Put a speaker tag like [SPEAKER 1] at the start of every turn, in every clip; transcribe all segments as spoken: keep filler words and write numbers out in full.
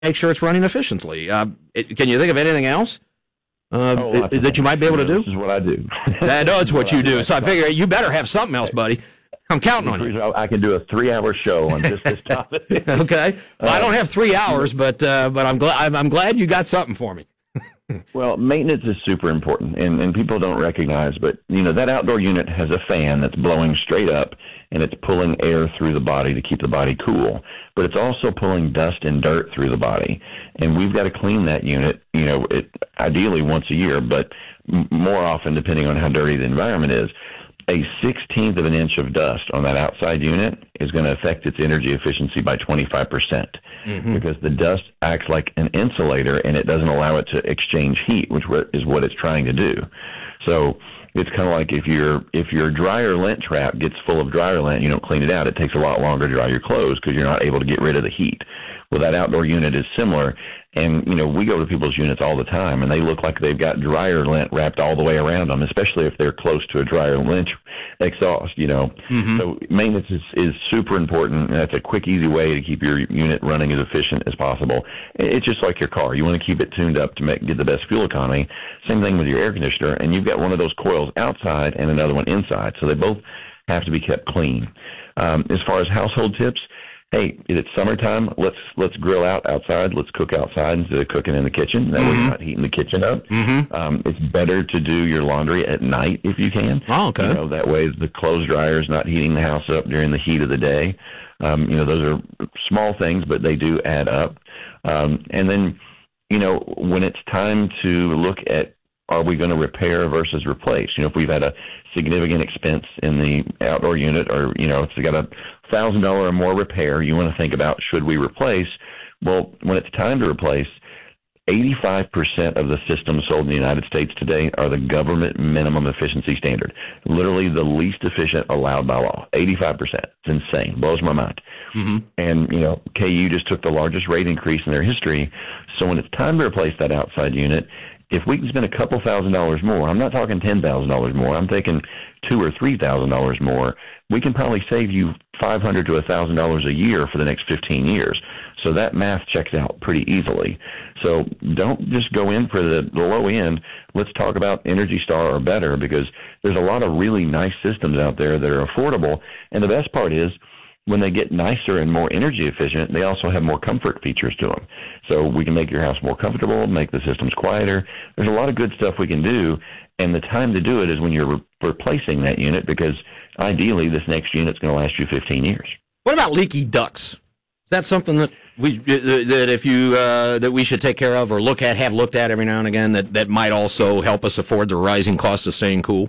[SPEAKER 1] make sure it's running efficiently. Uh, it, can you think of anything else uh,
[SPEAKER 2] oh,
[SPEAKER 1] it, that you might be able to do?
[SPEAKER 2] This is what I do.
[SPEAKER 1] I know it's what you do, so I figure you better have something else, buddy. I'm counting on you.
[SPEAKER 2] I can do a three-hour show on just this topic.
[SPEAKER 1] Okay. Well, uh, I don't have three hours, but uh, but I'm glad I'm, I'm glad you got something for me.
[SPEAKER 2] Well, maintenance is super important, and, and people don't recognize, but you know that outdoor unit has a fan that's blowing straight up, and it's pulling air through the body to keep the body cool. But it's also pulling dust and dirt through the body, and we've got to clean that unit. You know, it, ideally once a year, but m- more often depending on how dirty the environment is. A sixteenth of an inch of dust on that outside unit is going to affect its energy efficiency by twenty-five percent mm-hmm. because the dust acts like an insulator and it doesn't allow it to exchange heat, which is what it's trying to do. So it's kind of like if your if your dryer lint trap gets full of dryer lint, you don't clean it out, it takes a lot longer to dry your clothes because you're not able to get rid of the heat. Well, that outdoor unit is similar. And, you know, we go to people's units all the time, and they look like they've got dryer lint wrapped all the way around them, especially if they're close to a dryer lint exhaust, you know. Mm-hmm. So maintenance is, is super important, and that's a quick, easy way to keep your unit running as efficient as possible. It's just like your car. You want to keep it tuned up to make get the best fuel economy. Same thing with your air conditioner, and you've got one of those coils outside and another one inside, so they both have to be kept clean. Um, as far as household tips, hey, it's summertime. Let's let's grill out outside. Let's cook outside instead of cooking in the kitchen. That mm-hmm. way you're not heating the kitchen up. Mm-hmm. Um, it's better to do your laundry at night if you can.
[SPEAKER 1] Oh, okay.
[SPEAKER 2] You know, that way the clothes dryer is not heating the house up during the heat of the day. Um, you know, those are small things, but they do add up. Um, and then, you know, when it's time to look at are we going to repair versus replace? You know, if we've had a significant expense in the outdoor unit or, you know, it's got a one thousand dollars or more repair, you want to think about should we replace? Well, when it's time to replace, eighty-five percent of the systems sold in the United States today are the government minimum efficiency standard, literally the least efficient allowed by law, eighty-five percent. It's insane. Blows my mind. Mm-hmm. And, you know, K U just took the largest rate increase in their history. So when it's time to replace that outside unit, if we can spend a couple thousand dollars more, I'm not talking ten thousand dollars more, I'm taking two or three thousand dollars more, we can probably save you five hundred to a thousand dollars a year for the next fifteen years. So that math checks out pretty easily. So don't just go in for the, the low end. Let's talk about Energy Star or better, because there's a lot of really nice systems out there that are affordable. And the best part is, when they get nicer and more energy efficient, they also have more comfort features to them. So we can make your house more comfortable, make the systems quieter. There's a lot of good stuff we can do, and the time to do it is when you're re- replacing that unit, because ideally this next unit's going to last you fifteen years.
[SPEAKER 1] What about leaky ducts? Is that something that we that if you uh, that we should take care of or look at, have looked at every now and again, that, that might also help us afford the rising cost of staying cool?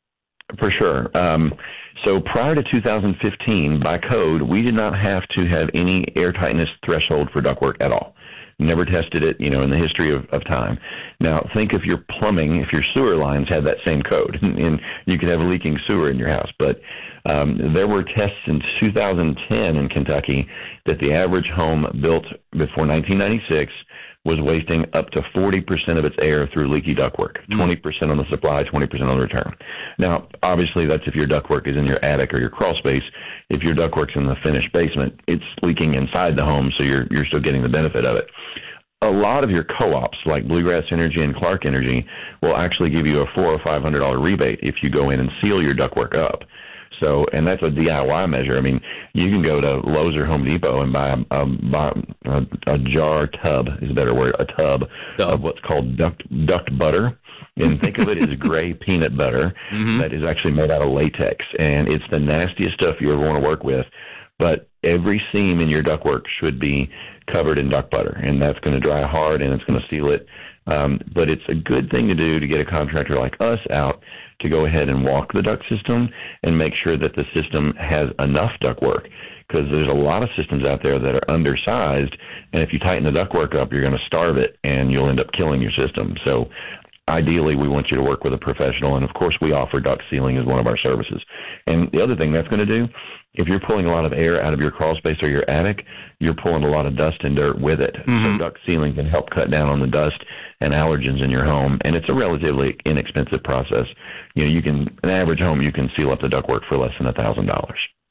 [SPEAKER 2] For sure. Um, So prior to two thousand fifteen, by code, we did not have to have any air tightness threshold for ductwork at all. Never tested it, you know, in the history of, of time. Now, think if your plumbing, if your sewer lines had that same code, and you could have a leaking sewer in your house. But um, there were tests in two thousand ten in Kentucky that the average home built before nineteen ninety-six was wasting up to forty percent of its air through leaky ductwork, twenty percent on the supply, twenty percent on the return. Now, obviously, that's if your ductwork is in your attic or your crawl space. If your ductwork's in the finished basement, it's leaking inside the home, so you're you're still getting the benefit of it. A lot of your co-ops, like Bluegrass Energy and Clark Energy, will actually give you a four or five hundred dollar rebate if you go in and seal your ductwork up. So, and that's a D I Y measure. I mean, you can go to Lowe's or Home Depot and buy a, a, buy a, a jar tub, is a better word, a tub oh. of what's called duct, duct butter. And think of it as gray peanut butter mm-hmm. that is actually made out of latex. And it's the nastiest stuff you ever want to work with. But every seam in your ductwork should be covered in duct butter. And that's going to dry hard and it's going to seal it. Um, but it's a good thing to do to get a contractor like us out to go ahead and walk the duct system and make sure that the system has enough ductwork, because there's a lot of systems out there that are undersized, and if you tighten the ductwork up, you're going to starve it, and you'll end up killing your system. So ideally, we want you to work with a professional, and of course, we offer duct sealing as one of our services. And the other thing that's going to do, if you're pulling a lot of air out of your crawl space or your attic, you're pulling a lot of dust and dirt with it. Mm-hmm. So duct sealing can help cut down on the dust and allergens in your home, and it's a relatively inexpensive process. You know, you can, an average home, you can seal up the ductwork for less than a thousand dollars.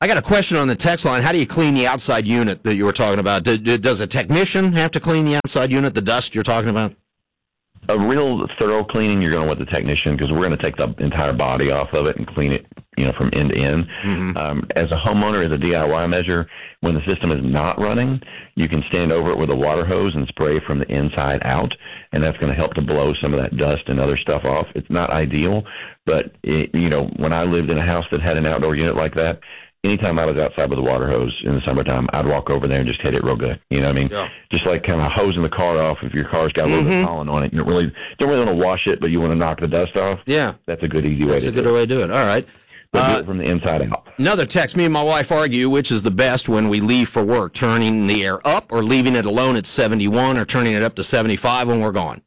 [SPEAKER 1] I got a question on the text line. How do you clean the outside unit that you were talking about? Do, do, does a technician have to clean the outside unit, the dust you're talking about?
[SPEAKER 2] A real thorough cleaning, you're going to want the technician, because we're going to take the entire body off of it and clean it, you know, from end to end. Mm-hmm. Um, as a homeowner, as a D I Y measure, when the system is not running, you can stand over it with a water hose and spray from the inside out, and that's going to help to blow some of that dust and other stuff off. It's not ideal, but, it, you know, when I lived in a house that had an outdoor unit like that, anytime I was outside with a water hose in the summertime, I'd walk over there and just hit it real good. You know what I mean? Yeah. Just like kind of hosing the car off if your car's got a little mm-hmm. bit of pollen on it. You don't really, don't really want to wash it, but you want to knock the dust off.
[SPEAKER 1] Yeah.
[SPEAKER 2] That's a good, easy way
[SPEAKER 1] That's
[SPEAKER 2] to do it.
[SPEAKER 1] That's a good way to do it. All right.
[SPEAKER 2] But
[SPEAKER 1] uh,
[SPEAKER 2] do it from the inside out.
[SPEAKER 1] Another text. Me and my wife argue which is the best when we leave for work, turning the air up or leaving it alone at seventy-one or turning it up to seventy-five when we're gone.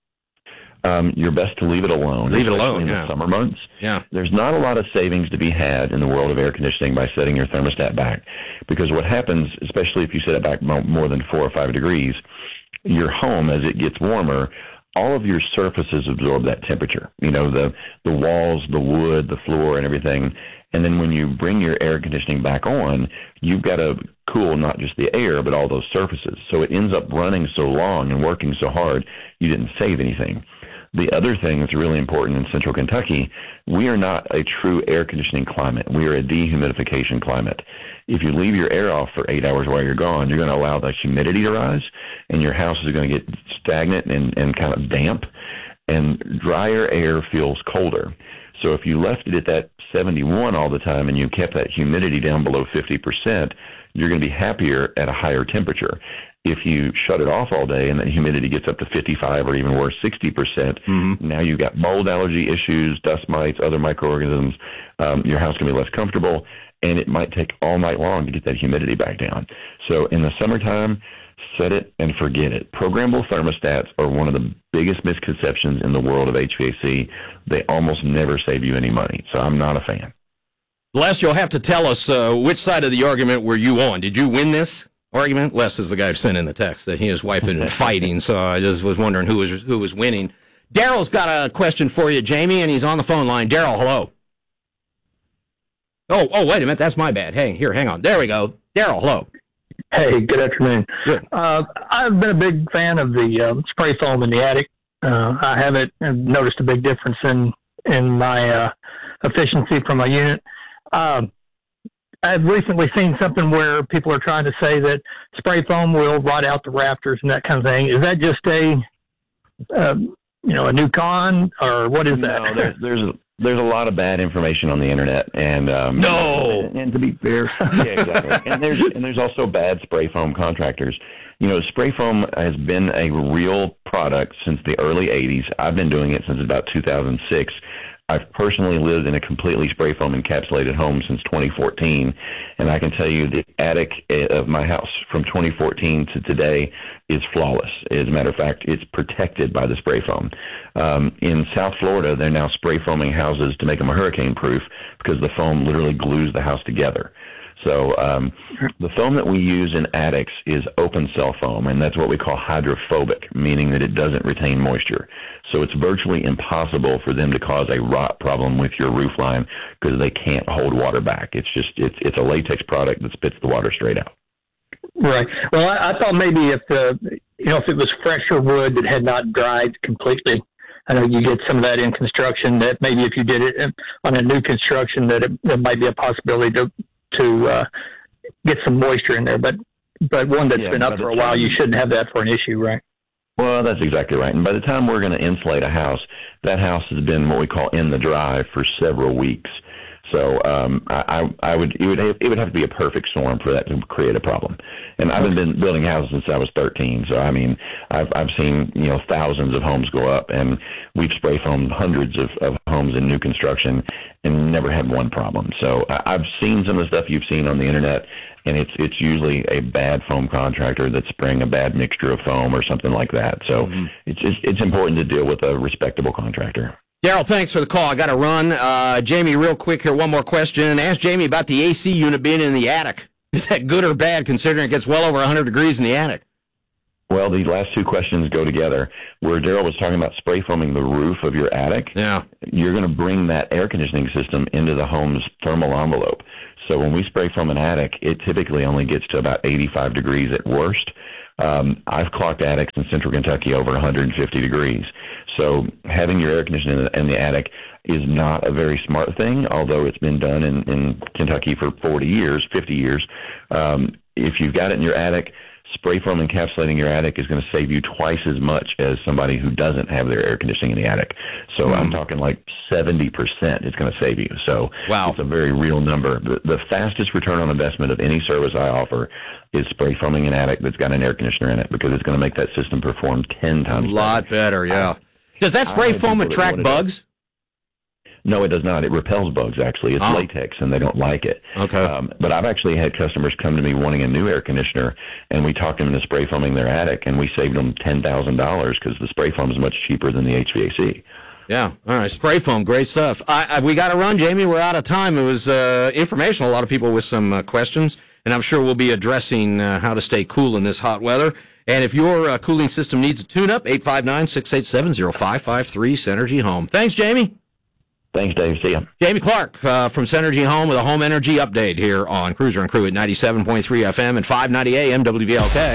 [SPEAKER 2] Um, you're best to leave it alone.
[SPEAKER 1] Leave it alone,
[SPEAKER 2] in
[SPEAKER 1] yeah.
[SPEAKER 2] the summer months.
[SPEAKER 1] Yeah.
[SPEAKER 2] There's not a lot of savings to be had in the world of air conditioning by setting your thermostat back, because what happens, especially if you set it back more than four or five degrees, your home, as it gets warmer, all of your surfaces absorb that temperature. You know, the the walls, the wood, the floor, and everything. And then when you bring your air conditioning back on, you've got to cool not just the air, but all those surfaces. So it ends up running so long and working so hard, you didn't save anything. The other thing that's really important in central Kentucky, we are not a true air conditioning climate. We are a dehumidification climate. If you leave your air off for eight hours while you're gone, you're going to allow the humidity to rise, and your house is going to get stagnant and, and kind of damp, and drier air feels colder. So if you left it at that seventy-one all the time and you kept that humidity down below fifty percent, you're going to be happier at a higher temperature. If you shut it off all day and the humidity gets up to fifty-five or even worse, sixty percent, mm-hmm. now you've got mold allergy issues, dust mites, other microorganisms. Um, your house can be less comfortable, and it might take all night long to get that humidity back down. So in the summertime, set it and forget it. Programmable thermostats are one of the biggest misconceptions in the world of H V A C. They almost never save you any money, so I'm not a fan.
[SPEAKER 1] Les, you'll have to tell us uh, which side of the argument were you on. Did you win this argument? Les is the guy who sent in the text that he and his wife had been fighting, so I just was wondering who was who was winning. Daryl's got a question for you, Jamie, and he's on the phone line. Daryl, hello. Oh, oh, wait a minute, that's my bad. Hey, here, hang on. There we go. Daryl, hello.
[SPEAKER 3] Hey, good afternoon.
[SPEAKER 1] Good.
[SPEAKER 3] Uh, I've been a big fan of the um, spray foam in the attic. Uh, I haven't noticed a big difference in in my uh, efficiency from my unit. Um, I've recently seen something where people are trying to say that spray foam will rot out the rafters and that kind of thing. Is that just a, uh, you know, a new con, or what is that?
[SPEAKER 2] No, there's there's a, there's a lot of bad information on the internet, and um,
[SPEAKER 1] no,
[SPEAKER 2] and, and to be fair, yeah, exactly. And there's and there's also bad spray foam contractors. You know, spray foam has been a real product since the early eighties. I've been doing it since about two thousand six. I've personally lived in a completely spray foam encapsulated home since twenty fourteen, and I can tell you the attic of my house from twenty fourteen to today is flawless. As a matter of fact, it's protected by the spray foam. Um, in South Florida, they're now spray foaming houses to make them hurricane proof because the foam literally glues the house together. So um, the foam that we use in attics is open cell foam, and that's what we call hydrophobic, meaning that it doesn't retain moisture. So it's virtually impossible for them to cause a rot problem with your roof line because they can't hold water back. It's just it's it's a latex product that spits the water straight out.
[SPEAKER 3] Right. Well, I, I thought maybe if the you know if it was fresher wood that had not dried completely. I know you get some of that in construction. That maybe if you did it on a new construction, that it, there might be a possibility to to uh, get some moisture in there. But but one that's yeah, been up for a while, you shouldn't have that for an issue, right?
[SPEAKER 2] Well, that's exactly right. And by the time we're going to insulate a house, that house has been what we call in the dry for several weeks. So um, I, I would it would have, it would have to be a perfect storm for that to create a problem. And I've been building houses since I was thirteen. So I mean, I've I've seen you know thousands of homes go up, and we've spray foamed hundreds of, of homes in new construction, and never had one problem. So I, I've seen some of the stuff you've seen on the internet, and it's it's usually a bad foam contractor that's spraying a bad mixture of foam or something like that. So mm-hmm. it's, it's it's important to deal with a respectable contractor.
[SPEAKER 1] Daryl, thanks for the call. I got to run. Uh, Jamie, real quick here, one more question. Ask Jamie about the A C unit being in the attic. Is that good or bad, considering it gets well over one hundred degrees in the attic?
[SPEAKER 2] Well, the last two questions go together. Where Daryl was talking about spray foaming the roof of your attic,
[SPEAKER 1] yeah,
[SPEAKER 2] you're going to bring that air conditioning system into the home's thermal envelope. So when we spray foam an attic, it typically only gets to about eighty-five degrees at worst. Um, I've clocked attics in central Kentucky over one hundred fifty degrees. So having your air conditioning in the, in the attic is not a very smart thing, although it's been done in, in Kentucky for forty years, fifty years. Um, if you've got it in your attic, spray foam encapsulating your attic is going to save you twice as much as somebody who doesn't have their air conditioning in the attic. So mm. I'm talking like seventy percent it's going to save you. So
[SPEAKER 1] wow.
[SPEAKER 2] It's a very real number. The, the fastest return on investment of any service I offer is spray foaming an attic that's got an air conditioner in it, because it's going to make that system perform ten times
[SPEAKER 1] better. A lot better, yeah. Does that spray foam attract bugs?
[SPEAKER 2] No, it does not. It repels bugs, actually. It's oh. latex, and they don't like it.
[SPEAKER 1] Okay.
[SPEAKER 2] Um, but I've actually had customers come to me wanting a new air conditioner, and we talked them into spray foaming their attic, and we saved them ten thousand dollars because the spray foam is much cheaper than the H V A C.
[SPEAKER 1] Yeah. All right. Spray foam, great stuff. I, I, we got to run, Jamie. We're out of time. It was uh, informational. A lot of people with some uh, questions, and I'm sure we'll be addressing uh, how to stay cool in this hot weather. And if your uh, cooling system needs a tune-up, eight five nine, six eight seven, zero five five three, Synergy Home. Thanks, Jamie.
[SPEAKER 2] Thanks, Dave. See ya.
[SPEAKER 1] Jamie Clark uh, from Synergy Home with a home energy update here on Cruiser and Crew at ninety-seven point three F M and five ninety A M W V L K,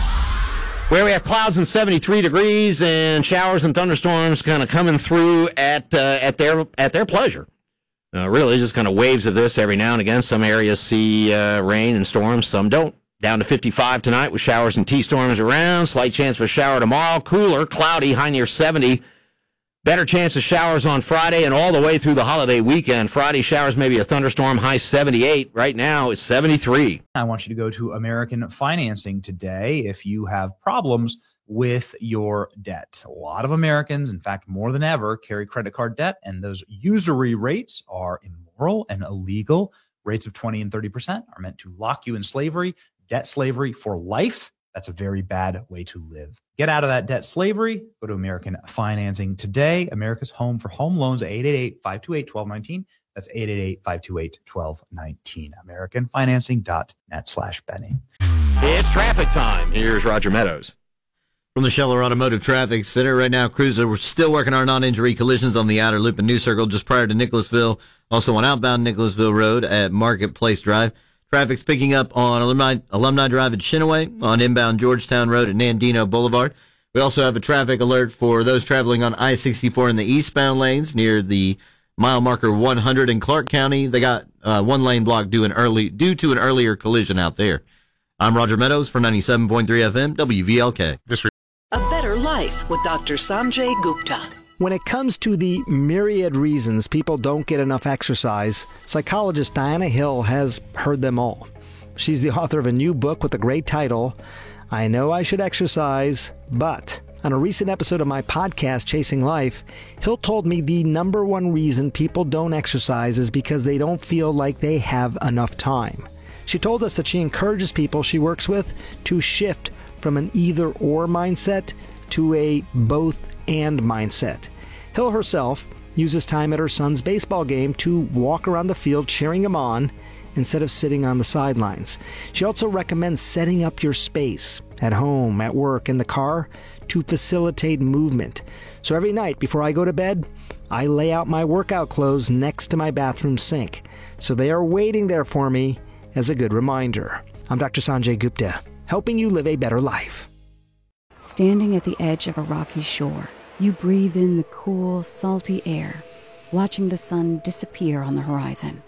[SPEAKER 1] where we have clouds and seventy-three degrees and showers and thunderstorms kind of coming through at uh, at their at their pleasure. Uh, really, just kind of waves of this every now and again. Some areas see uh, rain and storms, some don't. Down to fifty-five tonight with showers and T-storms around. Slight chance for a shower tomorrow. Cooler, cloudy, high near seventy. Better chance of showers on Friday and all the way through the holiday weekend. Friday showers, maybe a thunderstorm, high seventy-eight. Right now it's seventy-three.
[SPEAKER 4] I want you to go to American Financing today if you have problems with your debt. A lot of Americans, in fact, more than ever, carry credit card debt, and those usury rates are immoral and illegal. Rates of twenty and thirty percent are meant to lock you in slavery, debt slavery for life. That's a very bad way to live. Get out of that debt slavery. Go to American Financing today. America's home for home loans, eight eight eight, five two eight, one two one nine. That's eight eight eight, five two eight, one two one nine. American Financing dot net slash Benny.
[SPEAKER 1] It's traffic time. Here's Roger Meadows.
[SPEAKER 5] From the Scheller Automotive Traffic Center right now, Cruiser, we're still working our non-injury collisions on the outer loop and New Circle just prior to Nicholasville. Also on outbound Nicholasville Road at Marketplace Drive. Traffic's picking up on Alumni, Alumni Drive at Chenaway, on inbound Georgetown Road at Nandino Boulevard. We also have a traffic alert for those traveling on I sixty-four in the eastbound lanes near the mile marker one hundred in Clark County. They got uh, one lane block due, an early, due to an earlier collision out there. I'm Roger Meadows for ninety-seven point three F M, W V L K.
[SPEAKER 6] A better life with Doctor Sanjay Gupta.
[SPEAKER 7] When it comes to the myriad reasons people don't get enough exercise, psychologist Diana Hill has heard them all. She's the author of a new book with the great title, I Know I Should Exercise, But... On a recent episode of my podcast, Chasing Life, Hill told me the number one reason people don't exercise is because they don't feel like they have enough time. She told us that she encourages people she works with to shift from an either-or mindset to a both-and mindset. Hill herself uses time at her son's baseball game to walk around the field cheering him on instead of sitting on the sidelines. She also recommends setting up your space at home, at work, in the car to facilitate movement. So every night before I go to bed, I lay out my workout clothes next to my bathroom sink. So they are waiting there for me as a good reminder. I'm Doctor Sanjay Gupta, helping you live a better life.
[SPEAKER 8] Standing at the edge of a rocky shore, you breathe in the cool, salty air, watching the sun disappear on the horizon.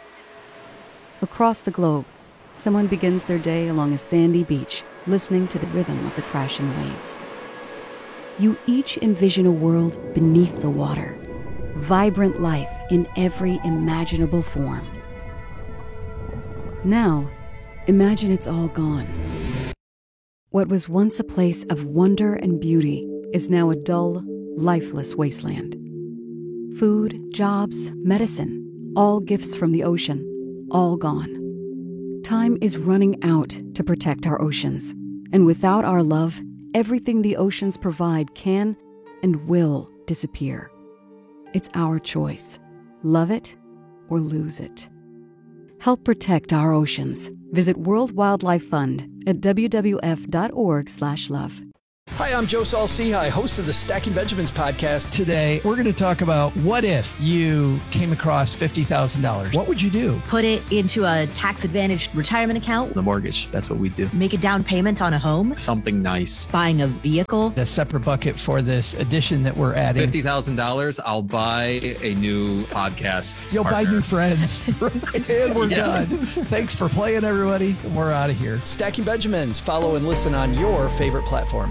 [SPEAKER 8] Across the globe, someone begins their day along a sandy beach, listening to the rhythm of the crashing waves. You each envision a world beneath the water, vibrant life in every imaginable form. Now, imagine it's all gone. What was once a place of wonder and beauty is now a dull, lifeless wasteland. Food, jobs, medicine, all gifts from the ocean, all gone. Time is running out to protect our oceans, and without our love, everything the oceans provide can and will disappear. It's our choice. Love it or lose it. Help protect our oceans. Visit World Wildlife Fund at w w w dot org slash love.
[SPEAKER 9] Hi, I'm Joe Saul-Sehy, host of the Stacking Benjamins podcast.
[SPEAKER 10] Today, we're going to talk about what if you came across fifty thousand dollars? What would you do?
[SPEAKER 11] Put it into a tax-advantaged retirement account.
[SPEAKER 10] The mortgage, that's what we do.
[SPEAKER 11] Make a down payment on a home.
[SPEAKER 10] Something nice.
[SPEAKER 11] Buying a vehicle.
[SPEAKER 10] A separate bucket for this addition that we're adding.
[SPEAKER 12] fifty thousand dollars, I'll buy a new podcast
[SPEAKER 10] You'll
[SPEAKER 12] partner.
[SPEAKER 10] buy new friends. And we're
[SPEAKER 12] Yeah.
[SPEAKER 10] done. Thanks for playing, everybody. We're out of here.
[SPEAKER 9] Stacking Benjamins. Follow and listen on your favorite platform.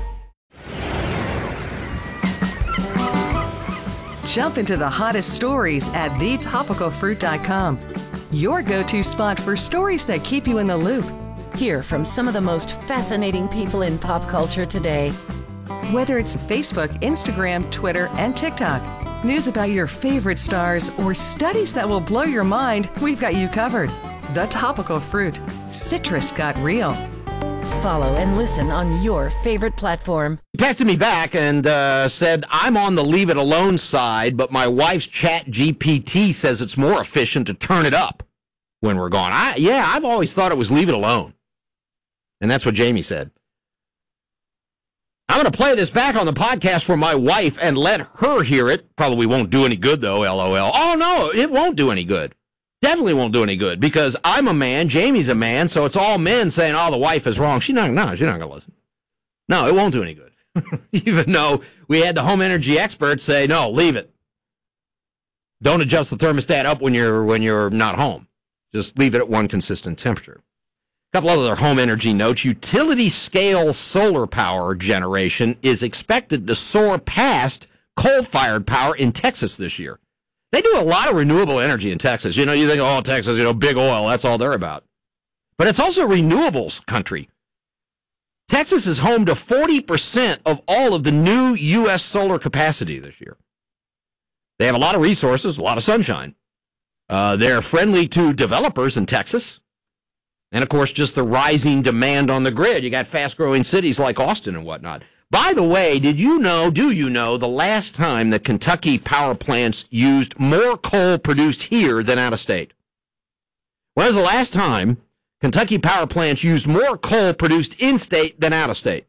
[SPEAKER 13] Jump into the hottest stories at the topical fruit dot com. Your go-to spot for stories that keep you in the loop.
[SPEAKER 14] Hear from some of the most fascinating people in pop culture today.
[SPEAKER 13] Whether it's Facebook, Instagram, Twitter, and TikTok, news about your favorite stars, or studies that will blow your mind, we've got you covered. The Topical Fruit. Citrus got real.
[SPEAKER 14] Follow and listen on your favorite platform.
[SPEAKER 1] He texted me back and uh, said, I'm on the leave it alone side, but my wife's Chat G P T says it's more efficient to turn it up when we're gone. I, yeah, I've always thought it was leave it alone. And that's what Jamie said. I'm going to play this back on the podcast for my wife and let her hear it. Probably won't do any good, though, LOL. Oh, no, it won't do any good. Definitely won't do any good because I'm a man, Jamie's a man, so it's all men saying, oh, the wife is wrong. She's not, no, she's not going to listen. No, it won't do any good. Even though we had the home energy experts say, no, leave it. Don't adjust the thermostat up when you're when you're not home. Just leave it at one consistent temperature. A couple other home energy notes. Utility scale solar power generation is expected to soar past coal-fired power in Texas this year. They do a lot of renewable energy in Texas. You know, you think, oh, Texas, you know, big oil, that's all they're about. But it's also a renewables country. Texas is home to forty percent of all of the new U S solar capacity this year. They have a lot of resources, a lot of sunshine. Uh, they're friendly to developers in Texas. And, of course, just the rising demand on the grid. You got fast-growing cities like Austin and whatnot. By the way, did you know, do you know, the last time that Kentucky power plants used more coal produced here than out of state? When was the last time Kentucky power plants used more coal produced in-state than out of state?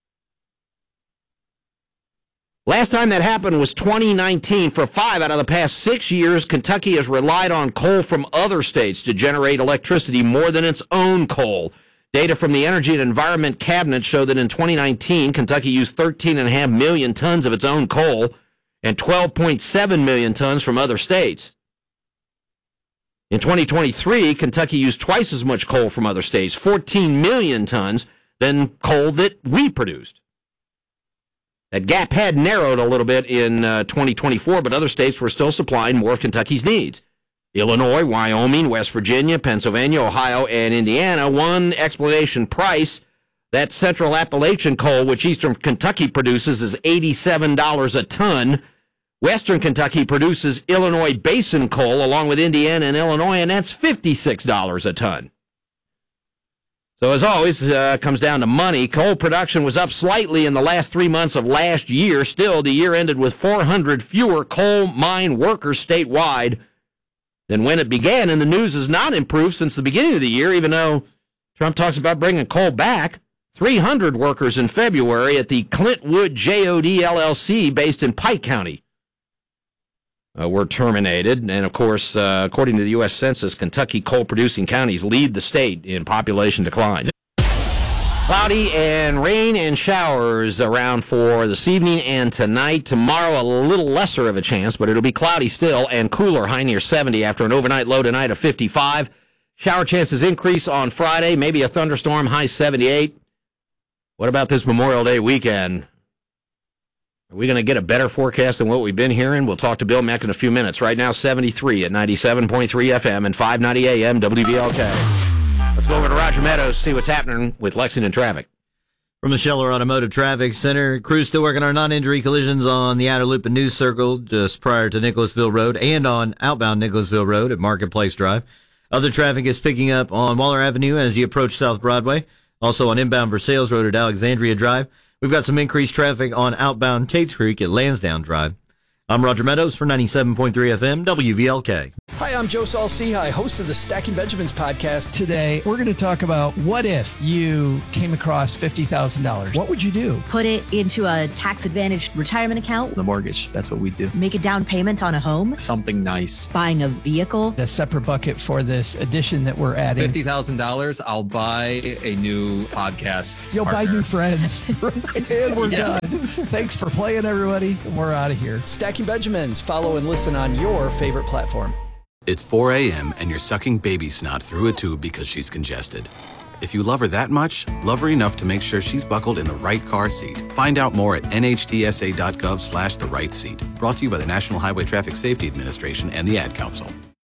[SPEAKER 1] Last time that happened was twenty nineteen. For five out of the past six years, Kentucky has relied on coal from other states to generate electricity more than its own coal. Data from the Energy and Environment Cabinet show that in twenty nineteen, Kentucky used thirteen point five million tons of its own coal and twelve point seven million tons from other states. In twenty twenty-three, Kentucky used twice as much coal from other states, fourteen million tons, than coal that we produced. That gap had narrowed a little bit in uh, twenty twenty-four, but other states were still supplying more of Kentucky's needs. Illinois, Wyoming, West Virginia, Pennsylvania, Ohio, and Indiana. One explanation price, that Central Appalachian coal, which Eastern Kentucky produces, is eighty-seven dollars a ton. Western Kentucky produces Illinois Basin coal along with Indiana and Illinois, and that's fifty-six dollars a ton. So as always, uh, comes down to money. Coal production was up slightly in the last three months of last year. Still, the year ended with four hundred fewer coal mine workers statewide than when it began, and the news has not improved since the beginning of the year, even though Trump talks about bringing coal back. three hundred workers in February at the Clintwood J O D L L C based in Pike County uh, were terminated. And, of course, uh, according to the U S Census, Kentucky coal-producing counties lead the state in population decline. Cloudy and rain and showers around for this evening and tonight. Tomorrow, a little lesser of a chance, but it'll be cloudy still and cooler, high near seventy after an overnight low tonight of fifty-five. Shower chances increase on Friday, maybe a thunderstorm, high seventy-eight. What about this Memorial Day weekend? Are we going to get a better forecast than what we've been hearing? We'll talk to Bill Mack in a few minutes. Right now, seventy-three at ninety-seven point three F M and five ninety A M W V L K. Let's go over to Roger Meadows, see what's happening with Lexington traffic.
[SPEAKER 5] From the Scheller Automotive Traffic Center, crews still working our non-injury collisions on the Outer Loop and News Circle just prior to Nicholasville Road and on outbound Nicholasville Road at Marketplace Drive. Other traffic is picking up on Waller Avenue as you approach South Broadway. Also on inbound Versailles Road at Alexandria Drive. We've got some increased traffic on outbound Tates Creek at Lansdowne Drive. I'm Roger Meadows for ninety-seven point three F M W V L K.
[SPEAKER 9] Hi, I'm Joe Saul-Sehy, host of the Stacking Benjamins podcast.
[SPEAKER 10] Today, we're going to talk about what if you came across fifty thousand dollars? What would you do?
[SPEAKER 11] Put it into a tax-advantaged retirement account.
[SPEAKER 12] The mortgage, that's what we do.
[SPEAKER 11] Make a down payment on a home.
[SPEAKER 12] Something nice.
[SPEAKER 11] Buying a vehicle.
[SPEAKER 10] A separate bucket for this edition that we're adding.
[SPEAKER 12] fifty thousand dollars, I'll buy a new podcast
[SPEAKER 10] You'll
[SPEAKER 12] partner.
[SPEAKER 10] buy new friends. And we're
[SPEAKER 12] Yeah.
[SPEAKER 10] done. Thanks for playing, everybody. We're out of here.
[SPEAKER 9] Stacking Benjamins. Follow and listen on your favorite platform.
[SPEAKER 15] It's four a.m. and you're sucking baby snot through a tube because she's congested. If you love her that much, love her enough to make sure she's buckled in the right car seat. Find out more at nhtsa.gov slash the right seat. Brought to you by the National Highway Traffic Safety Administration and the Ad Council.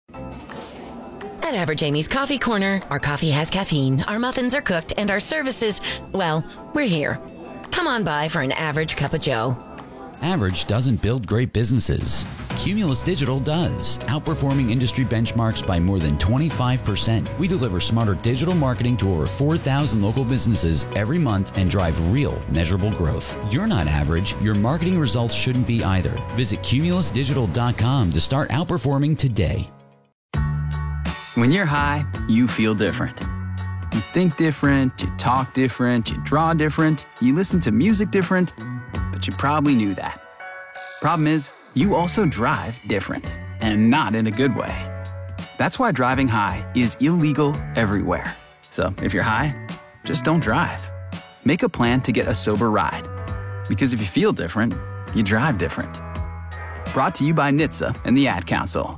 [SPEAKER 14] At Average Amy's Coffee Corner, our coffee has caffeine, our muffins are cooked, and our services, well, we're here. Come on by for an average cup of joe.
[SPEAKER 16] Average doesn't build great businesses. Cumulus Digital does, outperforming industry benchmarks by more than twenty-five percent. We deliver smarter digital marketing to over four thousand local businesses every month and drive real, measurable growth. You're not average. Your marketing results shouldn't be either. Visit cumulus digital dot com to start outperforming today.
[SPEAKER 17] When you're high, you feel different. You think different, you talk different, you draw different, you listen to music different, but you probably knew that. Problem is, you also drive different, and not in a good way. That's why driving high is illegal everywhere. So if you're high, just don't drive. Make a plan to get a sober ride. Because if you feel different, you drive different. Brought to you by N H T S A and the Ad Council.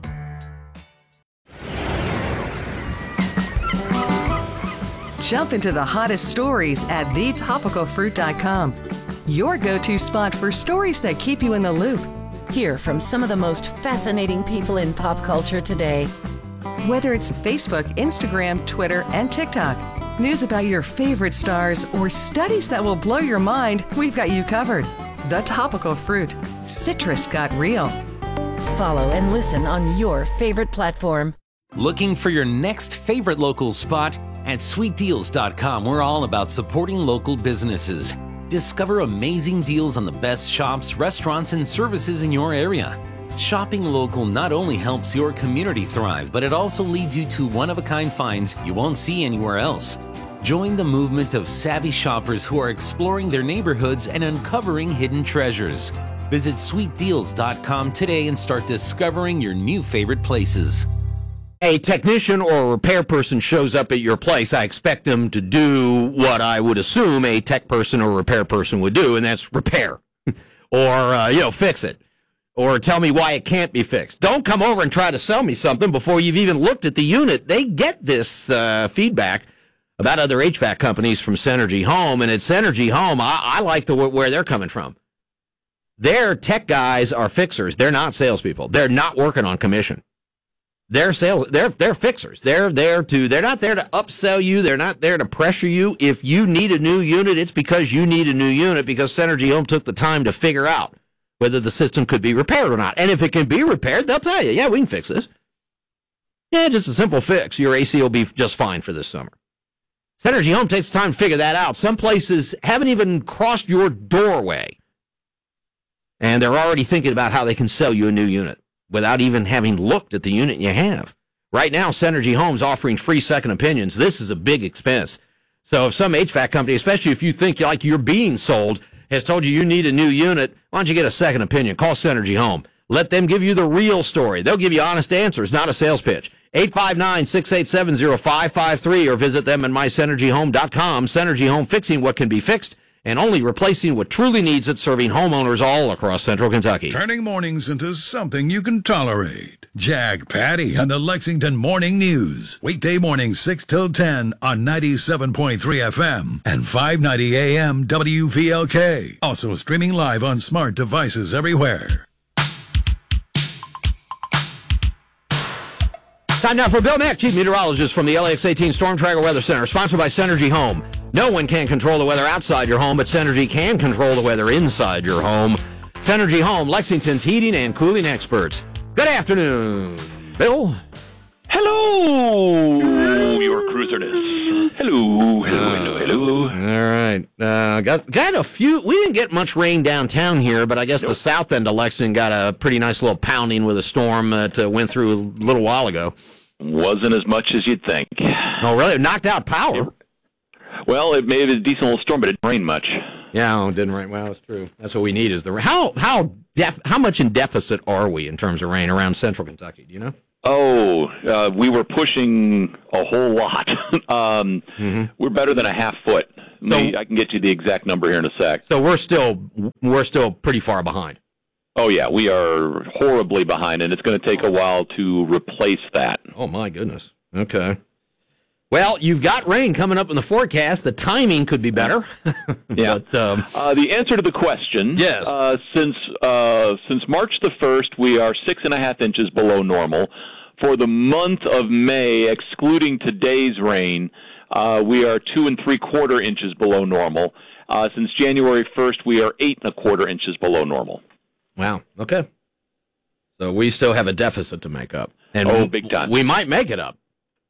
[SPEAKER 13] Jump into the hottest stories at the topical fruit dot com. Your go-to spot for stories that keep you in the loop.
[SPEAKER 14] Hear from some of the most fascinating people in pop culture today.
[SPEAKER 13] Whether it's Facebook, Instagram, Twitter, and TikTok, news about your favorite stars, or studies that will blow your mind, we've got you covered. The Topical Fruit. Citrus got real.
[SPEAKER 14] Follow and listen on your favorite platform.
[SPEAKER 18] Looking for your next favorite local spot? At sweet deals dot com, we're all about supporting local businesses. Discover amazing deals on the best shops, restaurants, and services in your area. Shopping local not only helps your community thrive, but it also leads you to one-of-a-kind finds you won't see anywhere else. Join the movement of savvy shoppers who are exploring their neighborhoods and uncovering hidden treasures. Visit sweet deals dot com today and start discovering your new favorite places.
[SPEAKER 1] A technician or a repair person shows up at your place, I expect them to do what I would assume a tech person or repair person would do, and that's repair. or, uh, you know, fix it. Or tell me why it can't be fixed. Don't come over and try to sell me something before you've even looked at the unit. They get this uh, feedback about other H V A C companies from Synergy Home, and at Synergy Home, I, I like the where they're coming from. Their tech guys are fixers. They're not salespeople. They're not working on commission. They're sales. They're they're fixers. They're there to. They're not there to upsell you. They're not there to pressure you. If you need a new unit, it's because you need a new unit because Synergy Home took the time to figure out whether the system could be repaired or not. And if it can be repaired, they'll tell you, yeah, we can fix this. Yeah, just a simple fix. Your A C will be just fine for this summer. Synergy Home takes time to figure that out. Some places haven't even crossed your doorway, and they're already thinking about how they can sell you a new unit without even having looked at the unit you have. Right now, Synergy Home's offering free second opinions. This is a big expense. So if some H V A C company, especially if you think like you're being sold, has told you you need a new unit, why don't you get a second opinion? Call Synergy Home. Let them give you the real story. They'll give you honest answers, not a sales pitch. eight five nine, six eight seven, zero five five three or visit them at my synergy home dot com. Synergy Home, fixing what can be fixed and only replacing what truly needs it, serving homeowners all across central Kentucky.
[SPEAKER 19] Turning mornings into something you can tolerate. Jag Patty and the Lexington Morning News. Weekday mornings six till ten on ninety-seven point three F M and five ninety A M W V L K. Also streaming live on smart devices everywhere.
[SPEAKER 1] Time now for Bill Mack, Chief Meteorologist from the L A X eighteen Storm Tracker Weather Center, sponsored by Synergy Home. No one can control the weather outside your home, but Synergy can control the weather inside your home. Synergy Home, Lexington's heating and cooling experts. Good afternoon, Bill.
[SPEAKER 20] Hello, your cruiserness. Hello, hello, hello, hello.
[SPEAKER 1] All right. Uh, got got a few. We didn't get much rain downtown here, but I guess nope. the south end of Lexington got a pretty nice little pounding with a storm that uh, went through a little while ago.
[SPEAKER 20] Wasn't as much as you'd think.
[SPEAKER 1] Oh, really? It knocked out power.
[SPEAKER 20] Well, it made it a decent little storm, but it didn't rain much.
[SPEAKER 1] Yeah, oh, it didn't rain. Well, that's true. That's what we need is the rain. How how def, how much in deficit are we in terms of rain around central Kentucky? Do you know?
[SPEAKER 20] Oh, uh, we were pushing a whole lot. um, mm-hmm. We're better than a half foot. So, Maybe I can get you the exact number here in a sec.
[SPEAKER 1] So we're still we're still pretty far behind.
[SPEAKER 20] Oh yeah, we are horribly behind, and it's going to take a while to replace that.
[SPEAKER 1] Oh my goodness. Okay. Well, you've got rain coming up in the forecast. The timing could be better.
[SPEAKER 20] yeah.
[SPEAKER 1] But, um,
[SPEAKER 20] uh, the answer to the question,
[SPEAKER 1] yes.
[SPEAKER 20] uh, since uh, since March the first, we are six and a half inches below normal. For the month of May, excluding today's rain, uh, we are two and three quarter inches below normal. Uh, since January first, we are eight and a quarter inches below normal.
[SPEAKER 1] Wow. Okay. So we still have a deficit to make up. And
[SPEAKER 20] oh,
[SPEAKER 1] we,
[SPEAKER 20] big time.
[SPEAKER 1] We might make it up.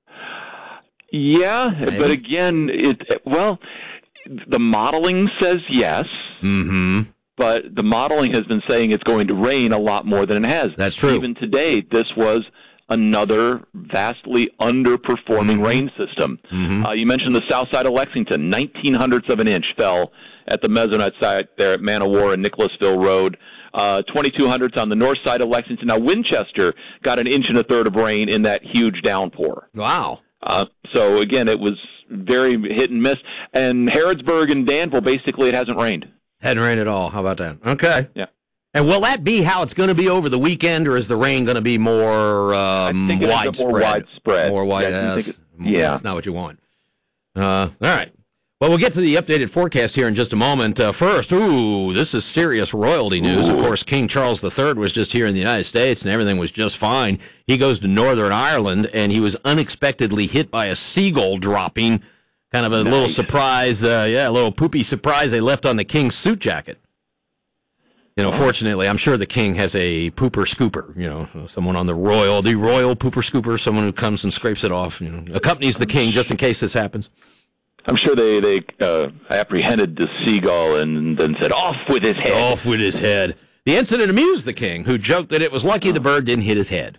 [SPEAKER 20] Yeah, Maybe. but again, it well, the modeling says yes.
[SPEAKER 1] Mm-hmm.
[SPEAKER 20] But the modeling has been saying it's going to rain a lot more than it has.
[SPEAKER 1] That's true.
[SPEAKER 20] Even today, this was another vastly underperforming mm-hmm. rain system.
[SPEAKER 1] Mm-hmm.
[SPEAKER 20] Uh, you mentioned the south side of Lexington. nineteen hundredths of an inch fell at the Mesonet site there at Man o' War and Nicholasville Road. Uh, twenty-two hundredths on the north side of Lexington. Now, Winchester got an inch and a third of rain in that huge downpour.
[SPEAKER 1] Wow.
[SPEAKER 20] Uh, so, again, it was very hit and miss. And Harrodsburg and Danville, basically, it hasn't rained.
[SPEAKER 1] Hadn't rained at all. How about that? Okay.
[SPEAKER 20] Yeah.
[SPEAKER 1] And will that be how it's going to be over the weekend, or is the rain going to be more um,
[SPEAKER 20] I think it
[SPEAKER 1] widespread?
[SPEAKER 20] More widespread.
[SPEAKER 1] More wide.
[SPEAKER 20] Yeah.
[SPEAKER 1] That's,
[SPEAKER 20] yeah.
[SPEAKER 1] That's not what you want. Uh, all right. Well, we'll get to the updated forecast here in just a moment. Uh, first, ooh, this is serious royalty news. Ooh. Of course, King Charles the Third was just here in the United States, and everything was just fine. He goes to Northern Ireland, and he was unexpectedly hit by a seagull dropping. Kind of a nice. little surprise, uh, yeah, a little poopy surprise they left on the King's suit jacket. You know, oh. fortunately, I'm sure the King has a pooper scooper, you know, someone on the royal, the royal pooper scooper, someone who comes and scrapes it off, you know, accompanies the King just in case this happens.
[SPEAKER 20] I'm sure they, they uh, apprehended the seagull and then said, off with his head.
[SPEAKER 1] Off with his head. The incident amused the King, who joked that it was lucky the bird didn't hit his head.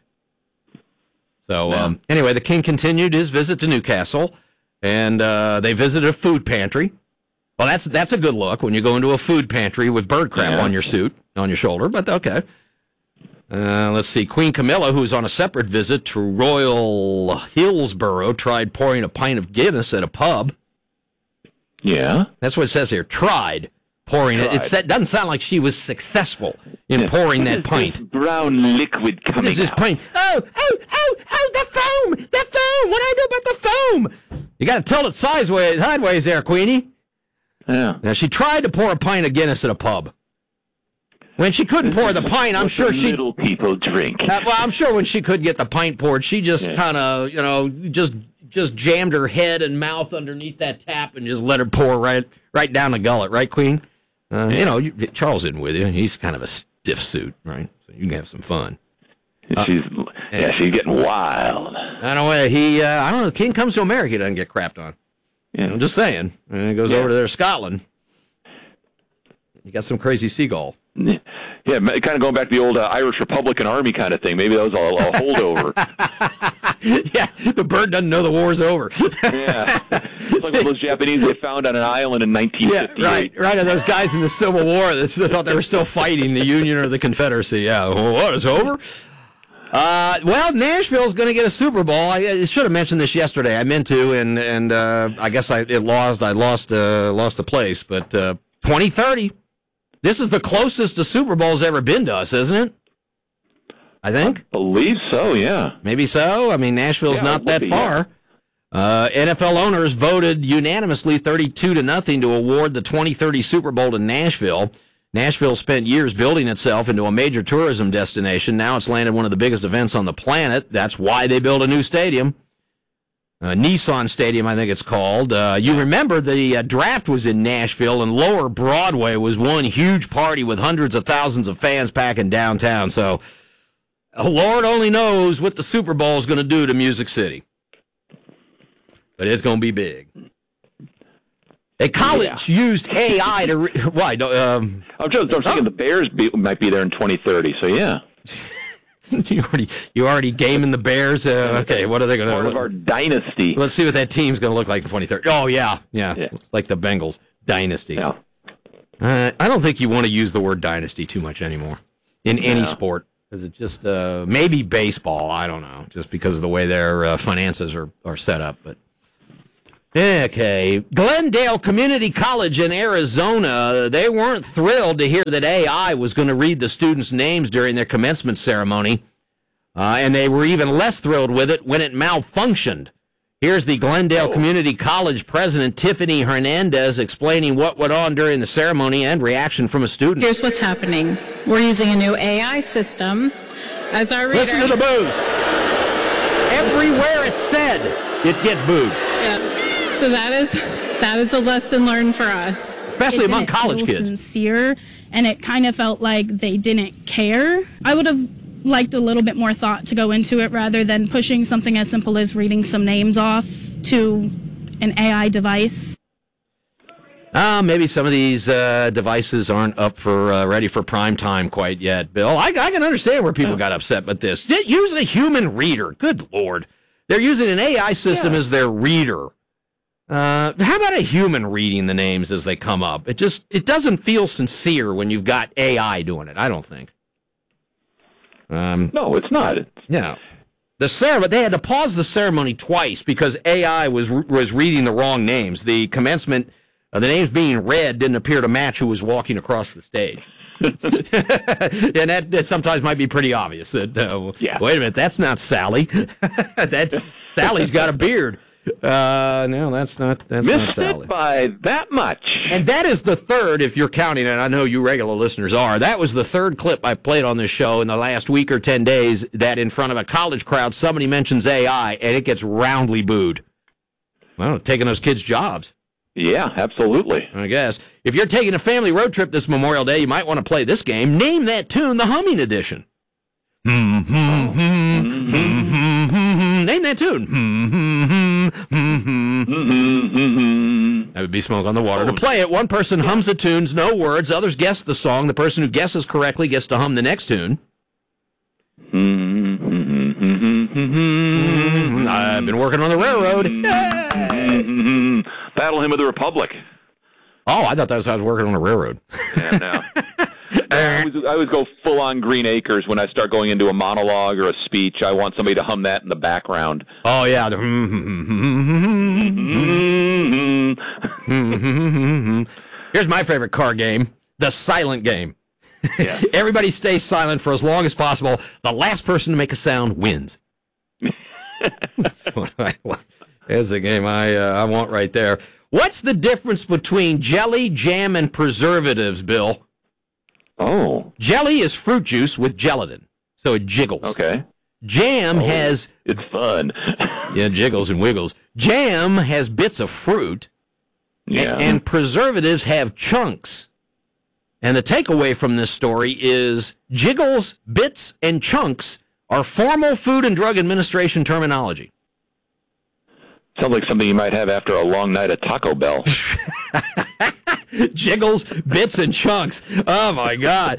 [SPEAKER 1] So, um, anyway, the King continued his visit to Newcastle, and uh, they visited a food pantry. Well, that's that's a good look when you go into a food pantry with bird crap yeah. on your suit, on your shoulder, but okay. Uh, let's see. Queen Camilla, who's on a separate visit to Royal Hillsborough, tried pouring a pint of Guinness at a pub.
[SPEAKER 20] Yeah.
[SPEAKER 1] That's what it says here. Tried pouring tried. it. It doesn't sound like she was successful in yeah. pouring that pint.
[SPEAKER 20] Brown liquid coming
[SPEAKER 1] what is this
[SPEAKER 20] out?
[SPEAKER 1] Pint? Oh, oh, oh, oh, the foam! The foam! What do I do about the foam? You got to tilt it sideways, sideways there, Queenie.
[SPEAKER 20] Yeah.
[SPEAKER 1] Now, she tried to pour a pint of Guinness at a pub. When she couldn't pour the pint, I'm sure she...
[SPEAKER 20] little people drink.
[SPEAKER 1] Uh, well, I'm sure when she could get the pint poured, she just yeah. kind of, you know, just... just jammed her head and mouth underneath that tap and just let her pour right right down the gullet, right, Queen? Uh, yeah. You know, you, Charles isn't with you. He's kind of a stiff suit, right? So you can have some fun.
[SPEAKER 20] She's uh, yeah, she's getting wild.
[SPEAKER 1] I don't know. He, uh, I don't know. The King comes to America, he doesn't get crapped on. Yeah. I'm just saying. And he goes yeah. over to there, Scotland. You got some crazy seagull.
[SPEAKER 20] Yeah, kind of going back to the old uh, Irish Republican Army kind of thing. Maybe that was a, a holdover.
[SPEAKER 1] Yeah, the bird doesn't know the war's over.
[SPEAKER 20] Yeah, it's like one of those Japanese they found on an island in nineteen fifty-eight.
[SPEAKER 1] Yeah, right, right. And those guys in the Civil War that thought they were still fighting the Union or the Confederacy. Yeah, well, what, it's over? Uh, well, Nashville's going to get a Super Bowl. I, I should have mentioned this yesterday. I meant to, and and uh, I guess I it lost. I lost uh, lost a place, but uh, twenty thirty. This is the closest a Super Bowl's ever been to us, isn't it? I think.
[SPEAKER 20] I believe so, yeah.
[SPEAKER 1] Maybe so. I mean, Nashville's yeah, not that be, far. Yeah. Uh, N F L owners voted unanimously thirty-two to nothing to award the twenty thirty Super Bowl to Nashville. Nashville spent years building itself into a major tourism destination. Now it's landed one of the biggest events on the planet. That's why they built a new stadium. Uh, Nissan Stadium, I think it's called. Uh, you remember the uh, draft was in Nashville, and Lower Broadway was one huge party with hundreds of thousands of fans packing downtown. So Lord only knows what the Super Bowl is going to do to Music City. But it's going to be big. A college yeah. used A I to... Re- why? Um,
[SPEAKER 20] I'm just I'm thinking oh. the Bears be, might be there in twenty thirty, so yeah.
[SPEAKER 1] you already you already gaming the Bears? Uh, okay, what are they going to...
[SPEAKER 20] Part of our dynasty.
[SPEAKER 1] Let's see what that team's going to look like in twenty thirty. Oh, yeah, yeah, yeah. Like the Bengals. Dynasty.
[SPEAKER 20] Yeah.
[SPEAKER 1] Uh, I don't think you want to use the word dynasty too much anymore in any
[SPEAKER 20] yeah.
[SPEAKER 1] sport. Is it just... Uh, maybe baseball, I don't know, just because of the way their uh, finances are, are set up, but... Okay. Glendale Community College in Arizona, they weren't thrilled to hear that A I was going to read the students' names during their commencement ceremony, uh, and they were even less thrilled with it when it malfunctioned. Here's the Glendale oh. Community College president, Tiffany Hernandez, explaining what went on during the ceremony and reaction from a student.
[SPEAKER 21] Here's what's happening. We're using a new A I system as our reader.
[SPEAKER 1] Listen to the boos. Everywhere it's said, it gets booed.
[SPEAKER 21] Yeah. So that is that is a lesson learned for us.
[SPEAKER 1] Especially among college kids.
[SPEAKER 22] Sincere, and it kind of felt like they didn't care. I would have liked a little bit more thought to go into it rather than pushing something as simple as reading some names off to an A I device.
[SPEAKER 1] Uh, maybe some of these uh, devices aren't up for uh, ready for prime time quite yet, Bill. I, I can understand where people got upset with this. Use a human reader. Good Lord. They're using an A I system yeah. as their reader. Uh, how about a human reading the names as they come up? It just it doesn't feel sincere when you've got A I doing it. I don't think. Um,
[SPEAKER 20] no, it's not.
[SPEAKER 1] Yeah, the ceremony. They had to pause the ceremony twice because A I was was reading the wrong names. The commencement, uh, the names being read didn't appear to match who was walking across the stage. And that, that sometimes might be pretty obvious. That uh,
[SPEAKER 20] yeah.
[SPEAKER 1] Wait a minute, that's not Sally. that Sally's got a beard. Uh, no, that's not, that's
[SPEAKER 20] Missed
[SPEAKER 1] not Sally.
[SPEAKER 20] It by that much.
[SPEAKER 1] And that is the third, if you're counting it, I know you regular listeners are, that was the third clip I played on this show in the last week or ten days that in front of a college crowd, somebody mentions A I and it gets roundly booed. Well, taking those kids' jobs.
[SPEAKER 20] Yeah, absolutely.
[SPEAKER 1] I guess. If you're taking a family road trip this Memorial Day, you might want to play this game. Name that tune, the humming edition. Hmm, hmm, hmm, hmm, hmm, hmm. Name that tune. Hmm, hmm, hmm, hmm, hmm. That would be Smoke on the Water. To play it, one person hums the tunes, no words. Others guess the song. The person who guesses correctly gets to hum the next tune. I've been working on the railroad. Yay!
[SPEAKER 20] Battle Hymn of the Republic.
[SPEAKER 1] Oh, I thought that was how I was working on the railroad.
[SPEAKER 20] Yeah, no. I always, I always go full on Green Acres when I start going into a monologue or a speech. I want somebody to hum that in the background.
[SPEAKER 1] Oh, yeah. Here's my favorite car game, the silent game.
[SPEAKER 20] Yeah.
[SPEAKER 1] Everybody stays silent for as long as possible. The last person to make a sound wins. There's the game I, uh, I want right there. What's the difference between jelly, jam, and preservatives, Bill?
[SPEAKER 20] Oh.
[SPEAKER 1] Jelly is fruit juice with gelatin, so it jiggles.
[SPEAKER 20] Okay.
[SPEAKER 1] Jam
[SPEAKER 20] oh,
[SPEAKER 1] has...
[SPEAKER 20] It's fun.
[SPEAKER 1] Yeah, jiggles and wiggles. Jam has bits of fruit,
[SPEAKER 20] yeah.
[SPEAKER 1] and, and preservatives have chunks. And the takeaway from this story is jiggles, bits, and chunks are formal Food and Drug Administration terminology.
[SPEAKER 20] Sounds like something you might have after a long night at Taco Bell.
[SPEAKER 1] Jiggles, bits, and chunks. Oh, my God.